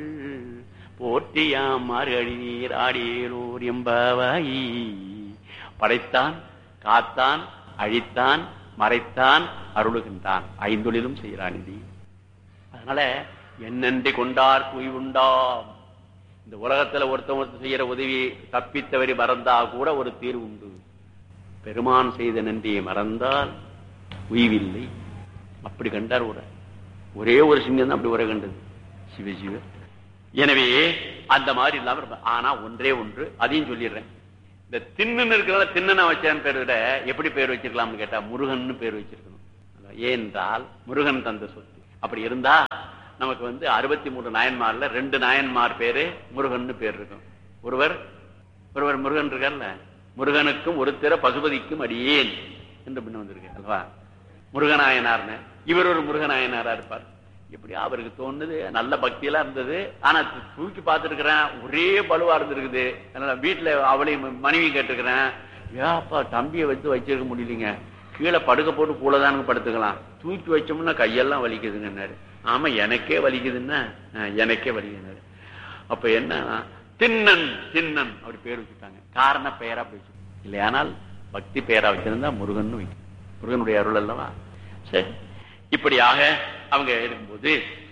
போற்றியாம் மார்கழி நீர் ஆடியோர் எம்பாவாயி. படைத்தான், காத்தான், அழித்தான், மறைத்தான், அருளுகின்றான், ஐந்தொழிலும் செய்கிறான் இது. அதனால என்னென்று கொண்டார் குய்வுண்டாம். இந்த உலகத்துல ஒருத்தர் செய்யற உதவி தப்பித்தவரை மறந்தா கூட ஒரு தீர்வு உண்டு. பெருமான் செய்த நன்றியை மறந்தால் உய்வில்லை. அப்படி கண்டார் ஒரே ஒரு சிங்கம் தான் அப்படி உரை கண்டது. சிவ சிவ. எனவே அந்த மாதிரி இல்லாம இருப்ப. ஆனா ஒன்றே ஒன்று, அதையும் சொல்லிடுறேன். இந்த தின்னு இருக்கிறத தின்னனா வச்சான்னு பேர் விட எப்படி பேர் வச்சிருக்கலாம்னு கேட்டா முருகன் பேர் வச்சிருக்கணும். ஏனென்றால் முருகன் தந்த சொத்து. அப்படி இருந்தா நமக்கு 63 நாயன்மார்ல 2 நாயன்மார் பேரு முருகன் பேர் இருக்கும். ஒருவர் முருகன் இருக்கார்ல, முருகனுக்கும் ஒரு திற பசுபதிக்கும் அடியேன் என்று பின்ன வந்திருக்கு அல்லவா. முருகநாயனார்னு இவர் ஒரு முருகநாயனாரா இருப்பார். எப்படி அவருக்கு தோணுது, நல்ல பக்தியெல்லாம் இருந்தது. ஆனா தூக்கி பார்த்துருக்கிறேன், ஒரே பலுவா இருந்திருக்குது. அதனால வீட்டுல அவளையும் மனைவி கேட்டிருக்கிறேன், ஏப்பா தம்பியை வச்சிருக்க முடியலீங்க, கீழே படுக்க போட்டு கூடதானுங்க படுத்துக்கலாம், தூக்கி வச்சோம்னா கையெல்லாம் வலிக்குதுங்கன்னாரு. ஆமா எனக்கே வலிக்குதுன்னா எனக்கே வலிக்குதுன்னாரு. அப்ப என்ன தின்னன் அப்படி பேர் வச்சுட்டாங்க. காரண பெயரா போய் இல்லையானால் பக்தி பெயரா வச்சிருந்தா முருகன் வைக்கும். முருகனுடைய அருள் அல்லவா. சரி, இப்படியாக அவங்க இருக்கும்போது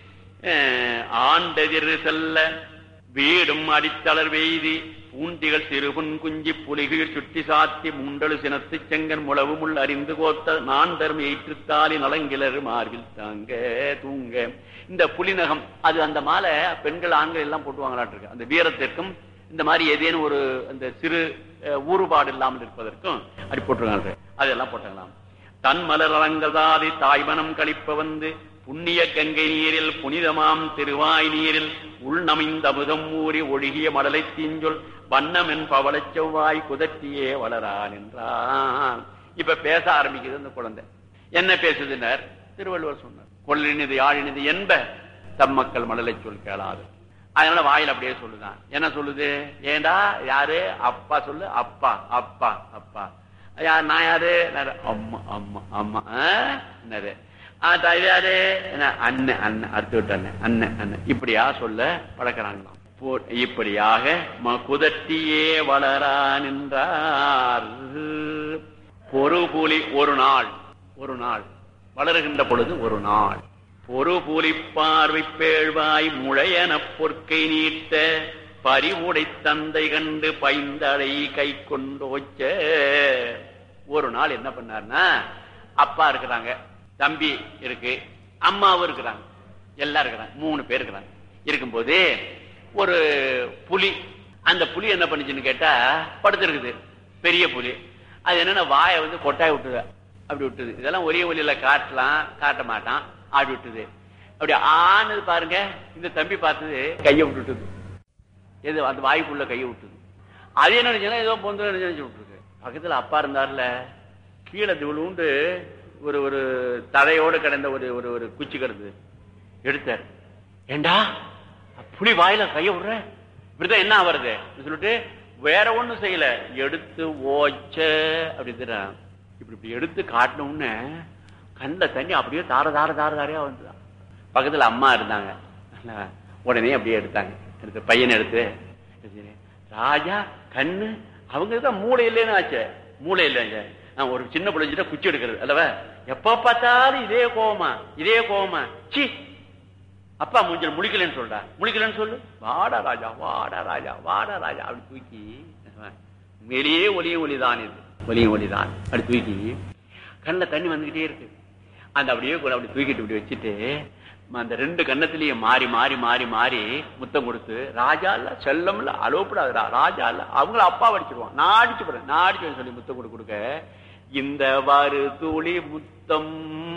ஆண்டெதிர் செல்ல வீடும் அடித்தளர் வெய்தி பூண்டிகள் சிறுபுன் குஞ்சி புலிகள் சுட்டி சாத்தி மூண்டலு சினத்து செங்கன் முளவு முள் அறிந்து கோத்த நான்தரும் ஏற்றுத்தாலி நலங்கிலர் மார்பில் தாங்க தூங்க. இந்த புலிநகம் அது அந்த மாலை பெண்கள் ஆண்கள் எல்லாம் போட்டுவாங்களாட்டு இருக்கு. அந்த வீரத்திற்கும் இந்த மாதிரி ஏதேனும் ஒரு அந்த சிறு ஊறுபாடு இல்லாமல் இருப்பதற்கும் அப்படி போட்டிருக்காங்க. அதெல்லாம் போட்டாங்களாம். தன் மலர் அலங்கதாதி தாய்மனம் கழிப்ப புண்ணிய கங்கை நீரில் புனிதமாம் திருவாய் நீரில் உள்நமைந்த அமுதம் ஊறி ஒழுகிய மடலை தீஞ்சொல் வண்ணமென் பவள செவ்வாய் குதற்றியே வளரான் என்றான். இப்ப பேச ஆரம்பிக்குது அந்த குழந்தை. என்ன பேசுதுனர் திருவள்ளுவர் சொன்னார், கொள்ளினிது யாழினிது என்ப தம் மக்கள் மடலை சொல் கேளாது. அதனால வாயில் அப்படியே சொல்லுதான். என்ன சொல்லுது, ஏண்டா யாரு அப்பா சொல்லு, அப்பா அப்பா அப்பா. யார் நான் யாரு, அம்மா அம்மா அம்மா என்னது யாரு அண்ணன் அண்ணன் அறுத்து விட்டு அண்ணன் அண்ணன் இப்படியா சொல்ல பழக்கிறாங்களாம். இப்படியாக குதட்டியே வளரான் என்றார். பொறுபுலி ஒரு நாள் வளருகின்ற பொழுது ஒரு நாள் பொறுபுலி பார்வை பேழ்வாய் முழையன பொற்கை நீட்ட பறிவுடை தந்தை கண்டு பைந்தடை கை கொண்டோச்ச. ஒரு நாள் என்ன பண்ணார்னா, அப்பா இருக்கிறாங்க, தம்பி இருக்கு, அம்மாவும் இருக்கிறாங்க, எல்லாம் இருக்கிறாங்க, 3 பேர் இருக்கிறாங்க. இருக்கும்போது ஒரு புலி, அந்த புலி என்ன பண்ணுச்சுன்னு கேட்டா படுத்திருக்குது, பெரிய புலி. அது என்னன்னா வாயை கொட்டாய் விட்டுது, அப்படி விட்டுது. இதெல்லாம் ஒரே ஒலியில காட்ட மாட்டான், ஆடி விட்டுது. அப்படி ஆனது பாருங்க. இந்த தம்பி பார்த்தது கையை விட்டுட்டுது, எது அந்த வாய்ப்புள்ள கையை விட்டுது. அது என்ன நினைச்சுன்னா ஏதோ பொந்து நினைச்சு விட்டுருக்கு. பக்கத்துல அப்பா இருந்தார்ல, கீழே விழுந்து ஒரு ஒரு தடையோடு கிடந்த ஒரு ஒரு ஒரு குச்சி கிடந்து எடுத்தார். ஏண்டா புலி வாயில கைய விடுற, இப்படிதான் என்ன வருது சொல்லிட்டு வேற ஒண்ணும் செய்யல, எடுத்து ஓச்ச அப்படி இப்படி எடுத்து காட்டணும்னு கண்ட தண்ணி அப்படியே தாரையா வந்துதான். பக்கத்துல அம்மா இருந்தாங்க, உடனே அப்படியே எடுத்தாங்க. எடுத்து பையனை எடுத்து ராஜா கண்ணு அவங்கதான் மூளை இல்லைன்னு ஆச்சு. மூளை இல்லைங்க, ஒரு சின்ன பிள்ளைஞ்சிட்ட குச்சி எடுக்கிறது அல்லவா, எப்ப பார்த்தாலும் இதே கோவமா சி அப்பா மூஞ்சல் முடிக்கலன்னு சொல்றா, முடிக்கலன்னு சொல்லு, வாடா ராஜா அப்படி தூக்கி மேலேயே ஒலியும் ஒலிதான், இது ஒலியும் ஒலிதான், அப்படி தூக்கி கண்ணில் தண்ணி வந்துகிட்டே இருக்கு. அந்த அப்படியே அப்படி தூக்கிட்டு இப்படி வச்சுட்டு அந்த 2 கண்ணத்திலையும் மாறி மாறி மாறி மாறி முத்தம் கொடுத்து, ராஜா இல்ல செல்லம்ல அலோப்படாதுடா, ராஜா இல்ல அவங்கள அப்பா அடிச்சிருவான், நான் அடிச்சு சொல்லி முத்தம் கொடுக்க, இந்த வாரு தூளி முத்தம்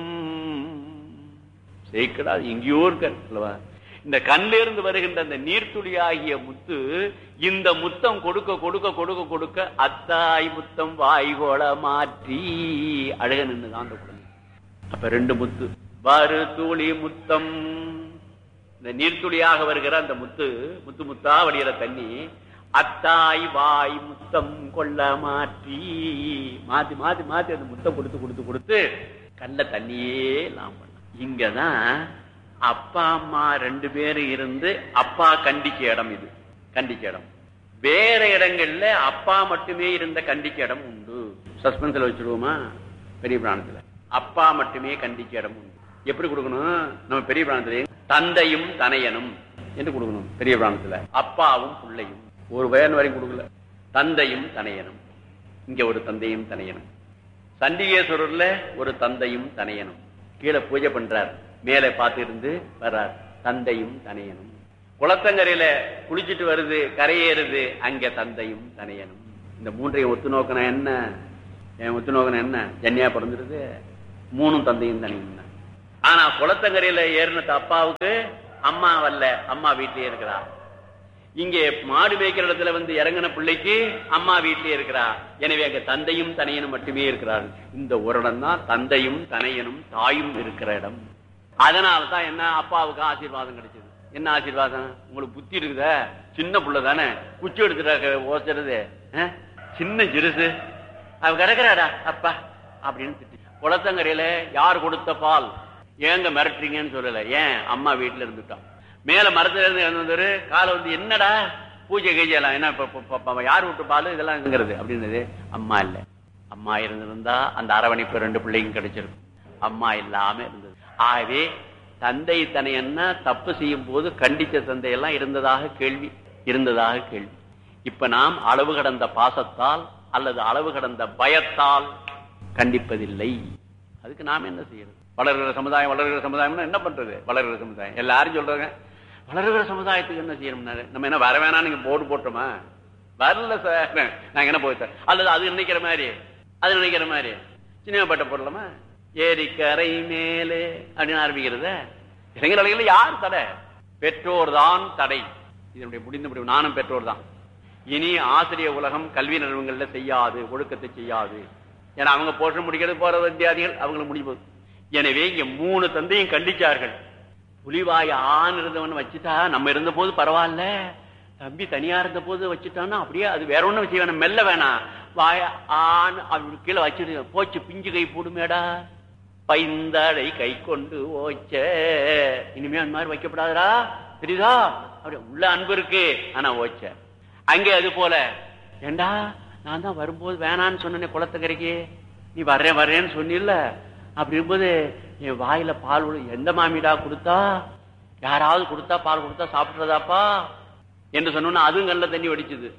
சேர்க்கடா எங்கேயோ இருக்க. இந்த கண்ணில இருந்து வருகின்ற அந்த நீர்த்துளி ஆகிய முத்து, இந்த முத்தம் கொடுக்க கொடுக்க கொடுக்க கொடுக்க அத்தாய் முத்தம் வாய்கோள மாற்றி அழக நின்றுதான் அந்த குழந்தை. அப்ப 2 முத்து, வாரு தூளி முத்தம், இந்த நீர்த்துளியாக வருகிற அந்த முத்து, முத்து முத்தா வடிகிற தண்ணி, அத்தாய் வாய் முத்தம் கொள்ள மாற்றி மாத்தி மாத்தி மாத்தி அந்த முத்தம் கொடுத்து கொடுத்து கொடுத்து கண்ட தண்ணியே எல்லாம் பண்ண. இங்கதான் அப்பா அம்மா 2 பேரும் இருந்து அப்பா கண்டிக்க இடம், இது கண்டிக்க இடம். வேற இடங்கள்ல அப்பா மட்டுமே இருந்த கண்டிக்க இடம் உண்டு. சஸ்பென்ஸ்ல வச்சிருவோமா, பெரிய பிராணத்துல அப்பா மட்டுமே கண்டிக்க இடம் உண்டு. எப்படி கொடுக்கணும், நம்ம பெரிய பிராணத்துல தந்தையும் தனையனும் என்று கொடுக்கணும். பெரிய பிராணத்துல அப்பாவும் பிள்ளையும், ஒரு வயன் வரைக்கும் கொடுக்கல, தந்தையும் தனையனும். இங்க ஒரு தந்தையும் தனையனும். சண்டிகேஸ்வரர்ல ஒரு தந்தையும் தனையனும். கீழே பூஜை பண்றார், மேலே பார்த்து இருந்து வர்றார். தந்தையும் தனையனும். குளத்தங்கரையில குளிச்சுட்டு வருது, கரையேறுது, அங்க தந்தையும் தனையனும். இந்த மூன்றையும் ஒத்து நோக்கணும் என்ன? ஒத்து நோக்கணும் என்ன? ஜன்னியா பிறந்துருது, மூணும் தந்தையும் தனையும் தான். ஆனா குளத்தங்கரையில ஏறினது அப்பாவுக்கு அம்மா வரல, அம்மா வீட்டிலே இருக்கிறா. இங்கே மாடு மேய்க்கிற இடத்துல வந்து இறங்கின பிள்ளைக்கு அம்மா வீட்டிலே இருக்கிறா. எனவே அங்க தந்தையும் தனையனும் மட்டுமே இருக்கிறார்கள். இந்த ஒரு இடம் தான் தந்தையும் தனையனும் தாயும் இருக்கிற இடம். அதனாலதான் என்ன, அப்பாவுக்கு ஆசீர்வாதம் கிடைச்சது. என்ன ஆசீர்வாதம்? உங்களுக்கு புத்தி இருக்குத, சின்ன புள்ள தானே, குச்சி எடுத்துட்டு ஓசுறது, சின்ன சிறுசு, அவ கிடக்குறாடா அப்பா அப்படின்னு திட்டி. குளத்தங்கரையில யார் கொடுத்த பால், ஏங்க மிரட்டுறீங்கன்னு சொல்லல. ஏன்? அம்மா வீட்டுல இருந்துட்டான். மேல மரத்துல இருந்து இறந்தவரு காலை வந்து என்னடா பூஜை கீஜெல்லாம் என்ன, யார் விட்டு பால் இதெல்லாம் அப்படின்றது. அம்மா இல்ல, அம்மா இருந்திருந்தா அந்த அரவணைப்பு 2 பிள்ளைக்கும் கிடைச்சிருக்கும். அம்மா இல்லாம இருந்தது. ஆகவே தந்தை தனையன்னா தப்பு செய்யும் போது கண்டிச்ச தந்தையெல்லாம் இருந்ததாக கேள்வி. இப்ப நாம் அளவு கடந்த பாசத்தால் அல்லது அளவு கடந்த பயத்தால் கண்டிப்பதில்லை. அதுக்கு நாம என்ன செய்யறது? வளர்கிற சமுதாயம் என்ன பண்றது? வளர்கிற சமுதாயம் எல்லாரும் சொல்றாங்க, வளர்கிற சமுதாயத்துக்கு என்ன செய்யணும்னாரு. நம்ம என்ன வர வேணாம் நீங்க போர்டு போட்டோமா? வரல சார், நாங்க என்ன போய் அல்லது அது நினைக்கிற மாதிரி சினிமா பாட்ட போடலாமா? ஏரிக்கரை மேலே அப்படின்னு ஆரம்பிக்கிறத இளைஞர்கள் யார் தடை? பெற்றோர் தான் தடை. இதனுடைய முடிந்த நானும் பெற்றோர் தான். இனி ஆசிரியர் உலகம் கல்வி நிறுவனங்கள்ல செய்யாது, ஒழுக்கத்தை செய்யாது. ஏன்னா அவங்க போஷம் முடிக்கிறது போற வித்தியாதிகள் அவங்களுக்கு முடியும். எனவே இங்க 3 தந்தையும் கண்டிச்சார்கள். புலிவாய் ஆண் இருந்தவன் வச்சுட்டா, நம்ம இருந்த போது பரவாயில்ல, தம்பி தனியா இருந்த போது வச்சுட்டான்னா அப்படியே அது வேற ஒண்ணும் வச்சு வேணாம், மெல்ல வேணாம், வாய ஆண் அப்படி கீழே வச்சுட்டு போச்சு, பிஞ்சு கை போடுமேடா, பைந்தாடை கை கொண்டு ஓச்ச, இனிமே அந்த மாதிரி வைக்கப்படாதா, தெரியுதா? அப்படி உள்ள அன்பு இருக்கு, ஆனா ஓச்ச. அங்கே அது போல, ஏண்டா நான் தான் வரும்போது வேணான்னு சொன்னேன் குளத்தக்கரைக்கு, நீ வர்றேன்னு சொன்னில்ல, அப்படி இருக்கும்போது என் வாயில பால் எந்த மாமிடா கொடுத்தா, யாராவது கொடுத்தா பால் கொடுத்தா சாப்பிட்றதாப்பா என்று சொன்னோன்னா அதுவும் கண்ணில் தண்ணி வடிச்சது,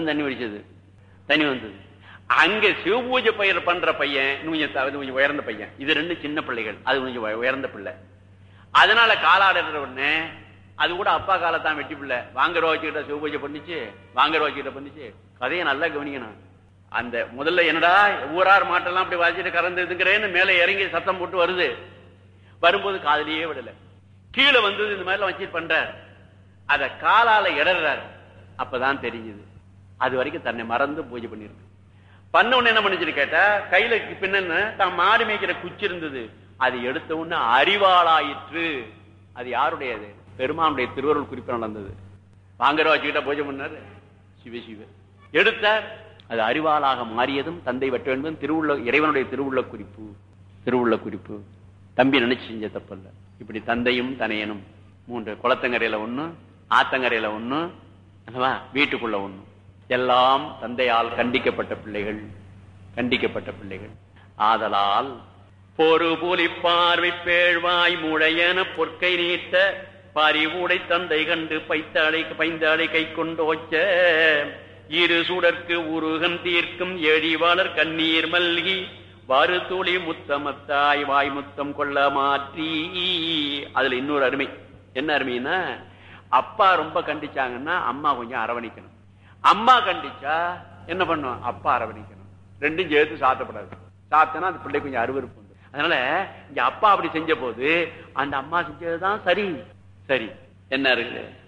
தண்ணி வந்தது. அங்க சிவபூஜை பயிர் பண்ற பையன் கொஞ்சம் உயர்ந்த பையன், இது 2 சின்ன பிள்ளைகள், அது கொஞ்சம் உயர்ந்த பிள்ளை. அதனால காலாடுற உடனே அது கூட அப்பா காலத்தான் வெட்டி பிள்ளை வாங்குற வச்சுக்கிட்ட சிவபூஜை பண்ணிச்சு. கதையை நல்லா கவனிக்கணும். அந்த முதல்ல என்னடா ஊரார் மாட்டெல்லாம் அப்படி வாசிட்டு கறந்து இதுங்கிறேன்னு மேல இறங்கி சத்தம் போட்டு வரும்போது காதலியே விடல, கீழே வந்தது இந்த மாதிரி வச்சுட்டு பண்றார். அத காலால இடறாரு. அப்பதான் தெரிஞ்சது அது வரைக்கும் தன்னை மறந்து பூஜை பண்ணிருக்கு. பண்ண உடனே என்ன பண்ணிச்சு கேட்டா, கையில பின்ன தான் மாடு மேய்க்கிற குச்சி இருந்தது, அது எடுத்த உடனே அறிவாளாயிற்று. அது யாருடையது? பெருமானுடைய திருவருள் குறிப்பு நடந்தது. வாங்குற வச்சுக்கிட்ட பூஜை பண்ணாரு, சிவ எடுத்தார். அது அறிவாளாக மாறியதும் தந்தை வெட்ட வேண்டும் இறைவனுடைய திருவுள்ள குறிப்பு. தம்பி நினைச்சு செஞ்ச தப்பல்ல. இப்படி தந்தையும் தனையனும் 3, குளத்தங்கரையில 1, ஆத்தங்கரையில 1, வீட்டுக்குள்ள 1, எல்லாம் தந்தையால் கண்டிக்கப்பட்ட பிள்ளைகள். ஆதலால் பொறு புலி பார்வை பேழ்வாய் முழையன பொற்கை நீட்ட பறிவுடை தந்தை கண்டு பைந்தாளை கை கொண்டு ஓச்ச இரு சுடற்கு உருகன் தீர்க்கும் எழிவாளர் கண்ணீர் மல்கி வருதுளி முத்தமத்தாய் வாய் முத்தம் கொள்ள மாற்றி. அதுல இன்னொரு அருமை. என்ன அருமைன்னா, அப்பா ரொம்ப கண்டிச்சாங்கன்னா அம்மா கொஞ்சம் அரவணைக்கணும். அம்மா கண்டிச்சா என்ன பண்ணும்? அப்பா அரவணைக்கணும். 2ம் சேர்த்து சாத்தப்படாது. சாத்தனா அந்த பிள்ளை கொஞ்சம் அருவருப்பு. அதனால இங்க அப்பா அப்படி செஞ்ச போது அந்த அம்மா செஞ்சதுதான் சரி. என்ன இருக்கு?